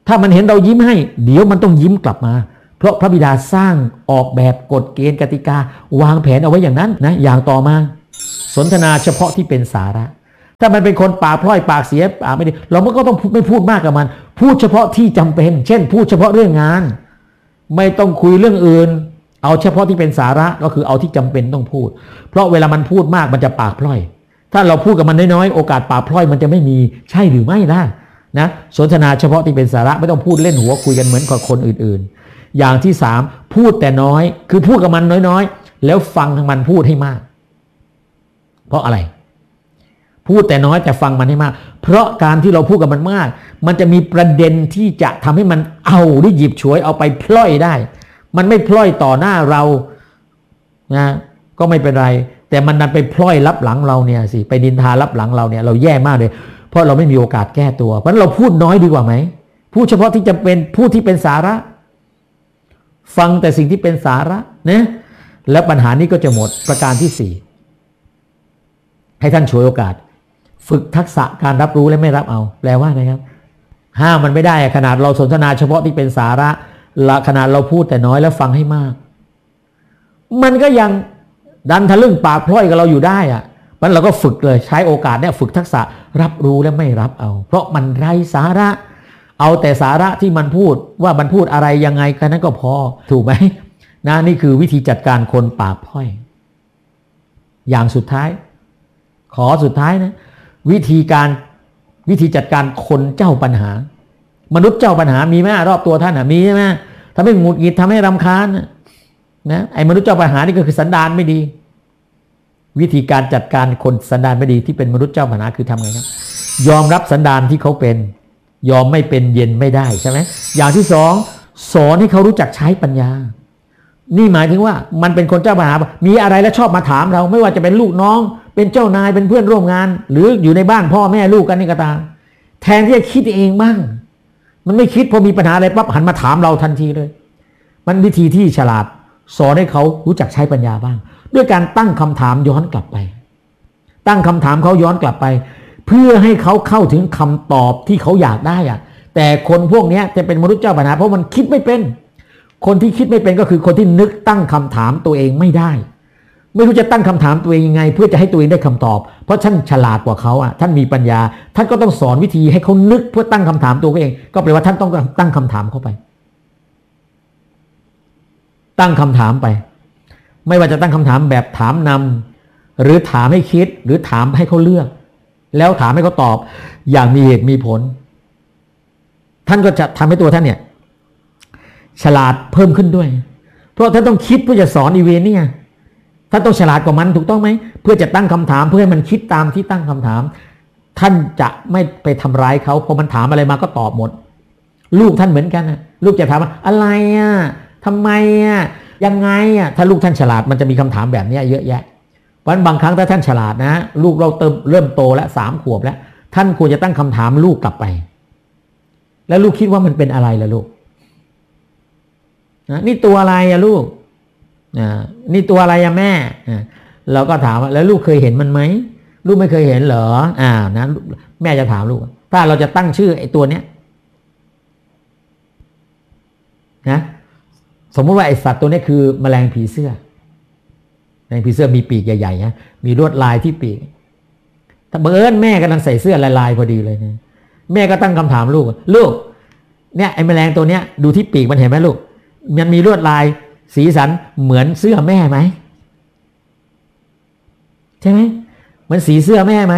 ถ้ามันเห็นเรายิ้มให้เดี๋ยวมันต้องยิ้มกลับมาเพราะพระบิดาสร้างออกแบบกฎเกณฑ์กติกาวางแผนเอาไว้อย่างนั้นนะอย่างต่อมาสนทนาเฉพาะที่เป็นสาระถ้ามันเป็นคนปากพล่อยปากเสียปากไม่ดีเราก็ต้องไม่พูดมากกับมันพูดเฉพาะที่จำเป็นเช่นพูดเฉพาะเรื่องงานไม่ต้องคุยเรื่องอื่นเอาเฉพาะที่เป็นสาระก็คือเอาที่จำเป็นต้องพูดเพราะเวลามันพูดมากมันจะปากพล่อยถ้าเราพูดกับมันน้อยๆโอกาสปากพล่อยมันจะไม่มีใช่หรือไม่ล่ะนะสนทนาเฉพาะที่เป็นสาระไม่ต้องพูดเล่นหัวคุยกันเหมือนกับคนอื่นๆอย่างที่สามพูดแต่น้อยคือพูดกับมันน้อยๆแล้วฟังทางมันพูดให้มากเพราะอะไรพูดแต่น้อยแต่ฟังมันให้มากเพราะการที่เราพูดกับมันมากมันจะมีประเด็นที่จะทำให้มันเอาหรือหยิบฉวยเอาไปพล่อยได้มันไม่พล่อยต่อหน้าเรานะก็ไม่เป็นไรแต่มันดันไปพล่อยรับหลังเราเนี่ยสิไปดินทารับหลังเราเนี่ยเราแย่มากเลยเพราะเราไม่มีโอกาสแก้ตัวเพราะฉะนั้นเราพูดน้อยดีกว่าไหมพูดเฉพาะที่จำเป็นพูดที่เป็นสาระฟังแต่สิ่งที่เป็นสาระนะแล้วปัญหานี้ก็จะหมดประการที่สี่ให้ท่านฉวยโอกาสฝึกทักษะการรับรู้และไม่รับเอาแปลว่าไงครับห้ามมันไม่ได้ขนาดเราสนทนาเฉพาะที่เป็นสาระละขนาดเราพูดแต่น้อยแล้วฟังให้มากมันก็ยังดันทะลึ่งปากพล่อยกับเราอยู่ได้อะมันเราก็ฝึกเลยใช้โอกาสเนี่ยฝึกทักษะรับรู้และไม่รับเอาเพราะมันไร้สาระเอาแต่สาระที่มันพูดว่ามันพูดอะไรยังไงแค่นั้นก็พอถูกไหมนะนี่คือวิธีจัดการคนปากพล่อยอย่างสุดท้ายขอสุดท้ายนะวิธีการวิธีจัดการคนเจ้าปัญหามนุษย์เจ้าปัญหามีไหมรอบตัวท่านมีใช่ไหมทำให้หงุดหงิดทำให้รำคาญนะไอ้มนุษย์เจ้าปัญหานี่ก็คือสันดานไม่ดีวิธีการจัดการคนสันดานไม่ดีที่เป็นมนุษย์เจ้าปัญหาคือทำไงครับยอมรับสันดานที่เขาเป็นยอมไม่เป็นเย็นไม่ได้ใช่ไหมอย่างที่สองสอนให้เขารู้จักใช้ปัญญานี่หมายถึงว่ามันเป็นคนเจ้าปัญหามีอะไรแล้วชอบมาถามเราไม่ว่าจะเป็นลูกน้องเป็นเจ้านายเป็นเพื่อนร่วมงานหรืออยู่ในบ้านพ่อแม่ลูกกันนี่ก็ตามแทนที่จะคิดเองบ้างมันไม่คิดพอมีปัญหาอะไรปั๊บหันมาถามเราทันทีเลยมันวิธีที่ฉลาดสอนให้เขารู้จักใช้ปัญญาบ้างด้วยการตั้งคำถามย้อนกลับไปตั้งคำถามเขาย้อนกลับไปเพื่อให้เขาเข้าถึงคำตอบที่เขาอยากได้อะแต่คนพวกนี้จะเป็นมนุษย์เจ้าปัญหาเพราะมันคิดไม่เป็นคนที่คิดไม่เป็นก็คือคนที่นึกตั้งคำถามตัวเองไม่ได้ไม่รู้จะตั้งคำถามตัวเองยังไงเพื่อจะให้ตัวเองได้คำตอบเพราะท่านฉลาดกว่าเขาอ่ะท่านมีปัญญาท่านก็ต้องสอนวิธีให้เขานึกเพื่อตั้งคำถามตัวเองก็แปลว่าท่านต้องตั้งคำถามเข้าไปตั้งคำถามไปไม่ว่าจะตั้งคำถามแบบถามนำหรือถามให้คิดหรือถามให้เขาเลือกแล้วถามให้เขาตอบอย่างมีเหตุมีผลท่านก็จะทำให้ตัวท่านเนี่ยฉลาดเพิ่มขึ้นด้วยเพราะท่านต้องคิดเพื่อจะสอนอีเวนต์เนี่ยท่านต้องฉลาดกว่ามันถูกต้องไหมเพื่อจะตั้งคำถามเพื่อให้มันคิดตามที่ตั้งคำถามท่านจะไม่ไปทำร้ายเขาพอมันถามอะไรมาก็ตอบหมดลูกท่านเหมือนกันนะลูกจะถามว่าอะไรอ่ะทำไมอ่ะยังไงอ่ะถ้าลูกท่านฉลาดมันจะมีคำถามแบบนี้เยอะแยะเพราะบางครั้งถ้าท่านฉลาดนะลูกเราเติมเริ่มโตแล้วสามขวบแล้วท่านควรจะตั้งคำถามลูกกลับไปแล้วลูกคิดว่ามันเป็นอะไรล่ะลูกนะนี่ตัวอะไรอะลูกนะนี่ตัวอะไรอะแม่เราก็ถามว่าแล้วลูกเคยเห็นมันไหมลูกไม่เคยเห็นเหรออ่านะแม่จะถามลูกถ้าเราจะตั้งชื่อไอ้ตัวเนี้ยนะสมมติว่าไอ้สัตว์ตัวนี้คือแมลงผีเสื้อแมลงผีเสื้อมีปีกใหญ่ๆนะมีลวดลายที่ปีกถ้าบังเอิญแม่กำลังใส่เสื้อลายๆพอดีเลยนะแม่ก็ตั้งคำถามลูกลูกเนี่ยไอ้แมลงตัวเนี้ยดูที่ปีกมันเห็นไหมลูกมันมีลวดลายสีสันเหมือนเสื้อแม่ไหมใช่ไหมเหมือนสีเสื้อแม่ไหม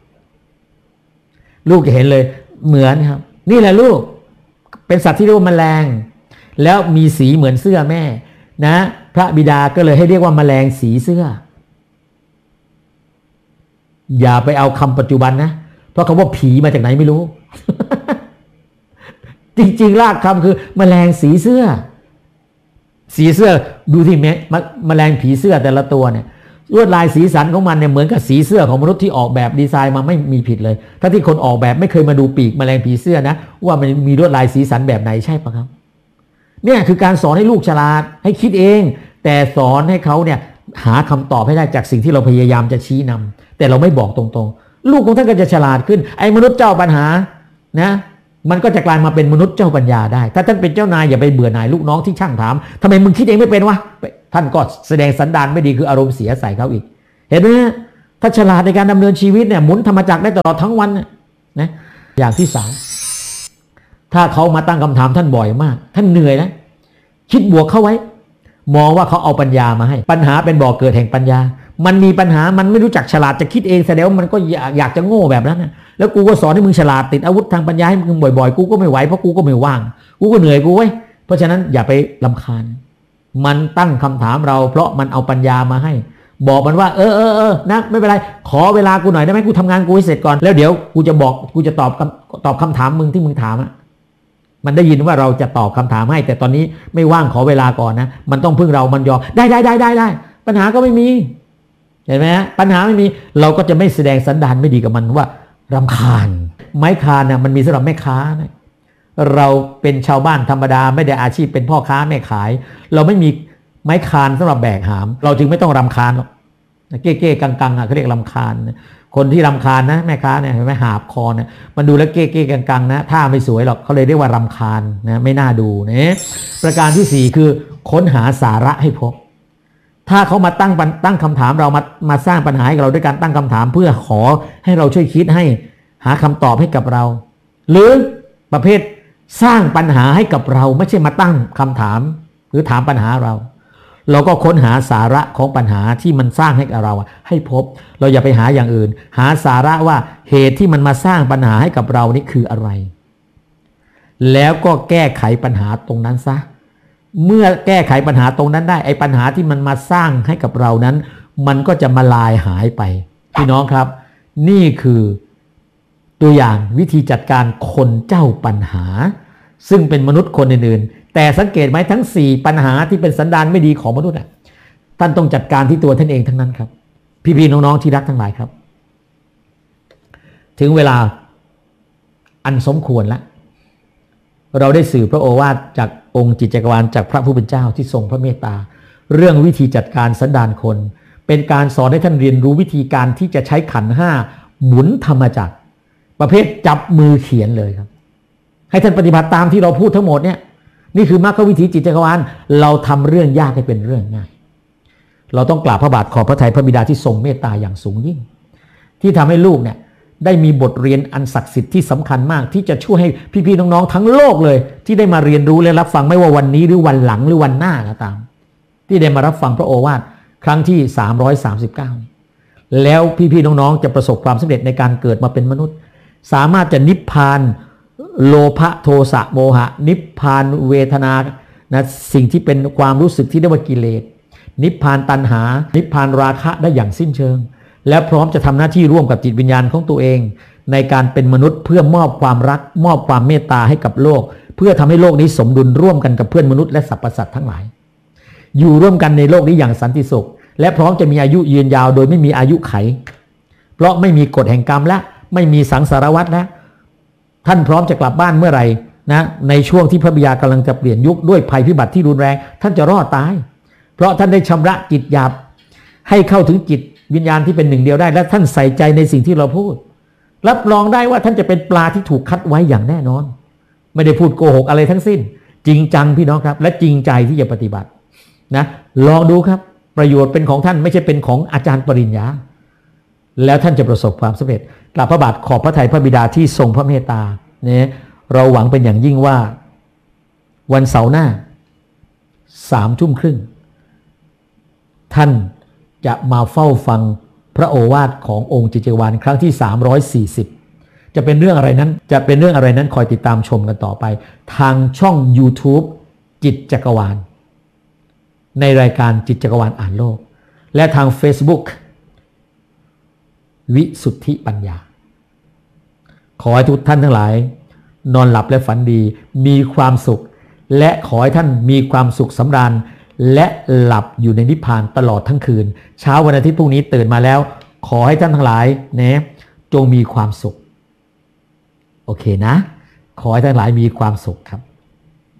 ลูกจะเห็นเลยเหมือนครับนี่แหละลูกเป็นสัตว์ที่เรียกว่าแมลงแล้วมีสีเหมือนเสื้อแม่นะพระบิดาก็เลยให้เรียกว่าแมลงสีเสื้ออย่าไปเอาคำปัจจุบันนะเพราะคำว่าผีมาจากไหนไม่รู้ จริงๆรากคำคือแมลงสีเสื้อสีเสื้อดูที่แมแมลงผีเสื้อแต่ละตัวเนี่ยลวดลายสีสันของมันเนี่ยเหมือนกับสีเสื้อของมนุษย์ที่ออกแบบดีไซน์มาไม่มีผิดเลยถ้าที่คนออกแบบไม่เคยมาดูปีกแมลงผีเสื้อนะว่ามันมีลวดลายสีสันแบบไหนใช่ปะครับเนี่ยคือการสอนให้ลูกฉลาดให้คิดเองแต่สอนให้เขาเนี่ยหาคำตอบให้ได้จากสิ่งที่เราพยายามจะชี้นำแต่เราไม่บอกตรงๆลูกของท่านก็จะฉลาดขึ้นไอ้มนุษย์เจ้าปัญหานะมันก็จะกลายมาเป็นมนุษย์เจ้าปัญญาได้ถ้าท่านเป็นเจ้านายอย่าไปเบื่อหน่ายลูกน้องที่ช่างถามทำไมมึงคิดเองไม่เป็นวะท่านก็แสดงสันดานไม่ดีคืออารมณ์เสียใส่เขาอีกเห็นไหมถ้าฉลาดในการดำเนินชีวิตเนี่ยหมุนธรรมจักรได้ตลอดทั้งวันนะอย่างที่สามถ้าเขามาตั้งคำถามท่านบ่อยมากท่านเหนื่อยนะคิดบวกเข้าไว้มองว่าเขาเอาปัญญามาให้ปัญหาเป็นบ่อเกิดแห่งปัญญามันมีปัญหามันไม่รู้จักฉลาดจะคิดเองแสดงว่ามันก็อยากจะโง่แบบนั้นนะแล้วกูก็สอนให้มึงฉลาดติดอาวุธทางปัญญาให้มึงบ่อยๆกูก็ไม่ไหวเพราะกูก็ไม่ว่างกูก็เหนื่อยกูไว้เพราะฉะนั้นอย่าไปรำคาญมันตั้งคำถามเราเพราะมันเอาปัญญามาให้บอกมันว่าเออเออเออนะไม่เป็นไรขอเวลากูหน่อยได้ไหมกูทำงานกูให้เสร็จก่อนแล้วเดี๋ยวกูจะบอกกูจะตอบตอบคำถามมึงที่มึงถามอะมันได้ยินว่าเราจะตอบคำถามให้แต่ตอนนี้ไม่ว่างขอเวลาก่อนนะมันต้องพึ่งเรามันยอมได้ได้ได้ได้ได้ปัญหาก็ไม่มีเห็นไหมฮะปัญหาไม่มีเราก็จะไม่แสดงสันดานไม่ดีกับมันว่ารำคาญไม้คานนะมันมีสำหรับแม่ค้านะเราเป็นชาวบ้านธรรมดาไม่ได้อาชีพเป็นพ่อค้าแม่ขายเราไม่มีไม้คานสำหรับแบกหามเราจึงไม่ต้องรำคาญหรอกเก้เก้กังกังอ่ะเขาเรียกรำคาญคนที่รำคาญนะแม่ค้าเนี่ยเห็นไหมหาบคอเนี่ยมันดูแล้วเก้เก้กังกังนะท่าไม่สวยหรอกเขาเลยเรียกว่ารำคาญนะไม่น่าดูนะประการที่สี่คือค้นหาสาระให้พบถ้าเขามาตั้งตั้งคำถามเรามามาสร้างปัญหาให้เราด้วยการตั้งคำถามเพื่อขอให้เราช่วยคิดให้หาคำตอบให้กับเราหรือประเภทสร้างปัญหาให้กับเราไม่ใช่มาตั้งคำถามหรือถามปัญหาเราเราก็ค้นหาสาระของปัญหาที่มันสร้างให้กับเราให้พบเราอย่าไปหาอย่างอื่นหาสาระว่าเหตุที่มันมาสร้างปัญหาให้กับเรานี่คืออะไรแล้วก็แก้ไขปัญหาตรงนั้นซะเมื่อแก้ไขปัญหาตรงนั้นได้ไอ้ปัญหาที่มันมาสร้างให้กับเรานั้นมันก็จะมาลายหายไปพี่น้องครับนี่คือตัวอย่างวิธีจัดการคนเจ้าปัญหาซึ่งเป็นมนุษย์คนอื่นๆแต่สังเกตไหมทั้งสี่ปัญหาที่เป็นสันดานไม่ดีของมนุษย์อ่ะท่านต้องจัดการที่ตัวท่านเองทั้งนั้นครับพี่ๆน้องๆที่รักทั้งหลายครับถึงเวลาอันสมควรแล้วเราได้สื่อพระโอวาทจากองค์จิตจักรวาลจากพระผู้เป็นเจ้าที่ทรงพระเมตตาเรื่องวิธีจัดการสันดานคนเป็นการสอนให้ท่านเรียนรู้วิธีการที่จะใช้ขันธ์ห้าหมุนธรรมจักรประเภทจับมือเขียนเลยครับให้ท่านปฏิบัติตามที่เราพูดทั้งหมดเนี่ยนี่คือมรรควิธีจิตจักรวาลเราทำเรื่องยากให้เป็นเรื่องง่ายเราต้องกราบพระบาทขอบพระทัยพระบิดาที่ทรงเมตตาอย่างสูงยิ่งที่ทำให้ลูกเนี่ยได้มีบทเรียนอันศักดิ์สิทธิ์ที่สำคัญมากที่จะช่วยให้พี่ๆน้องๆทั้งโลกเลยที่ได้มาเรียนรู้และรับฟังไม่ว่าวันนี้หรือวันหลังหรือวันหน้าก็ตามที่ได้มารับฟังพระโอวาทครั้งที่สามร้อยสามสิบเก้าแล้วพี่ๆน้องๆจะประสบความสำเร็จในการเกิดมาเป็นมนุษย์สามารถจะนิพพานโลภะโทสะโมหะนิพพานเวทนานะสิ่งที่เป็นความรู้สึกที่เรียกว่ากิเลสนิพพานตัณหานิพพานราคะได้อย่างสิ้นเชิงและพร้อมจะทำหน้าที่ร่วมกับจิตวิญญาณของตัวเองในการเป็นมนุษย์เพื่อมอบความรักมอบความเมตตาให้กับโลกเพื่อทำให้โลกนี้สมดุลร่วมกันกับเพื่อนมนุษย์และสรรพสัตว์ทั้งหลายอยู่ร่วมกันในโลกนี้อย่างสันติสุขและพร้อมจะมีอายุยืนยาวโดยไม่มีอายุไขเพราะไม่มีกฎแห่งกรรมและไม่มีสังสารวัฏและท่านพร้อมจะกลับบ้านเมื่อไหร่นะในช่วงที่พระบิดากำลังจะเปลี่ยนยุคด้วยภัยพิบัติที่รุนแรงท่านจะรอดตายเพราะท่านได้ชำระจิตหยาบให้เข้าถึงจิตวิญญาณที่เป็นหนึ่งเดียวได้และท่านใส่ใจในสิ่งที่เราพูดรับรองได้ว่าท่านจะเป็นปลาที่ถูกคัดไว้อย่างแน่นอนไม่ได้พูดโกหกอะไรทั้งสิ้นจริงจังพี่น้องครับและจริงใจที่จะปฏิบัตินะลองดูครับประโยชน์เป็นของท่านไม่ใช่เป็นของอาจารย์ปริญญาแล้วท่านจะประสบความสำเร็จกราบพระบาทขอบพระทัยพระบิดาที่ทรงพระเมตตาเนี่ยเราหวังเป็นอย่างยิ่งว่าวันเสาร์หน้าสามทุ่มครึ่งท่านจะมาเฝ้าฟังพระโอวาทขององค์จิตจักรวาลครั้งที่สามร้อยสี่สิบจะเป็นเรื่องอะไรนั้นจะเป็นเรื่องอะไรนั้นคอยติดตามชมกันต่อไปทางช่อง YouTube จิตจักรวาลในรายการจิตจักรวาลอ่านโลกและทาง Facebook วิสุทธิปัญญาขอให้ทุกท่านทั้งหลายนอนหลับและฝันดีมีความสุขและขอให้ท่านมีความสุขสำราญและหลับอยู่ในนิพพานตลอดทั้งคืนเช้าวันอาทิตย์พรุ่งนี้ตื่นมาแล้วขอให้ท่านทั้งหลายเนี่ยจงมีความสุขโอเคนะขอให้ท่านทั้งหลายมีความสุขครับ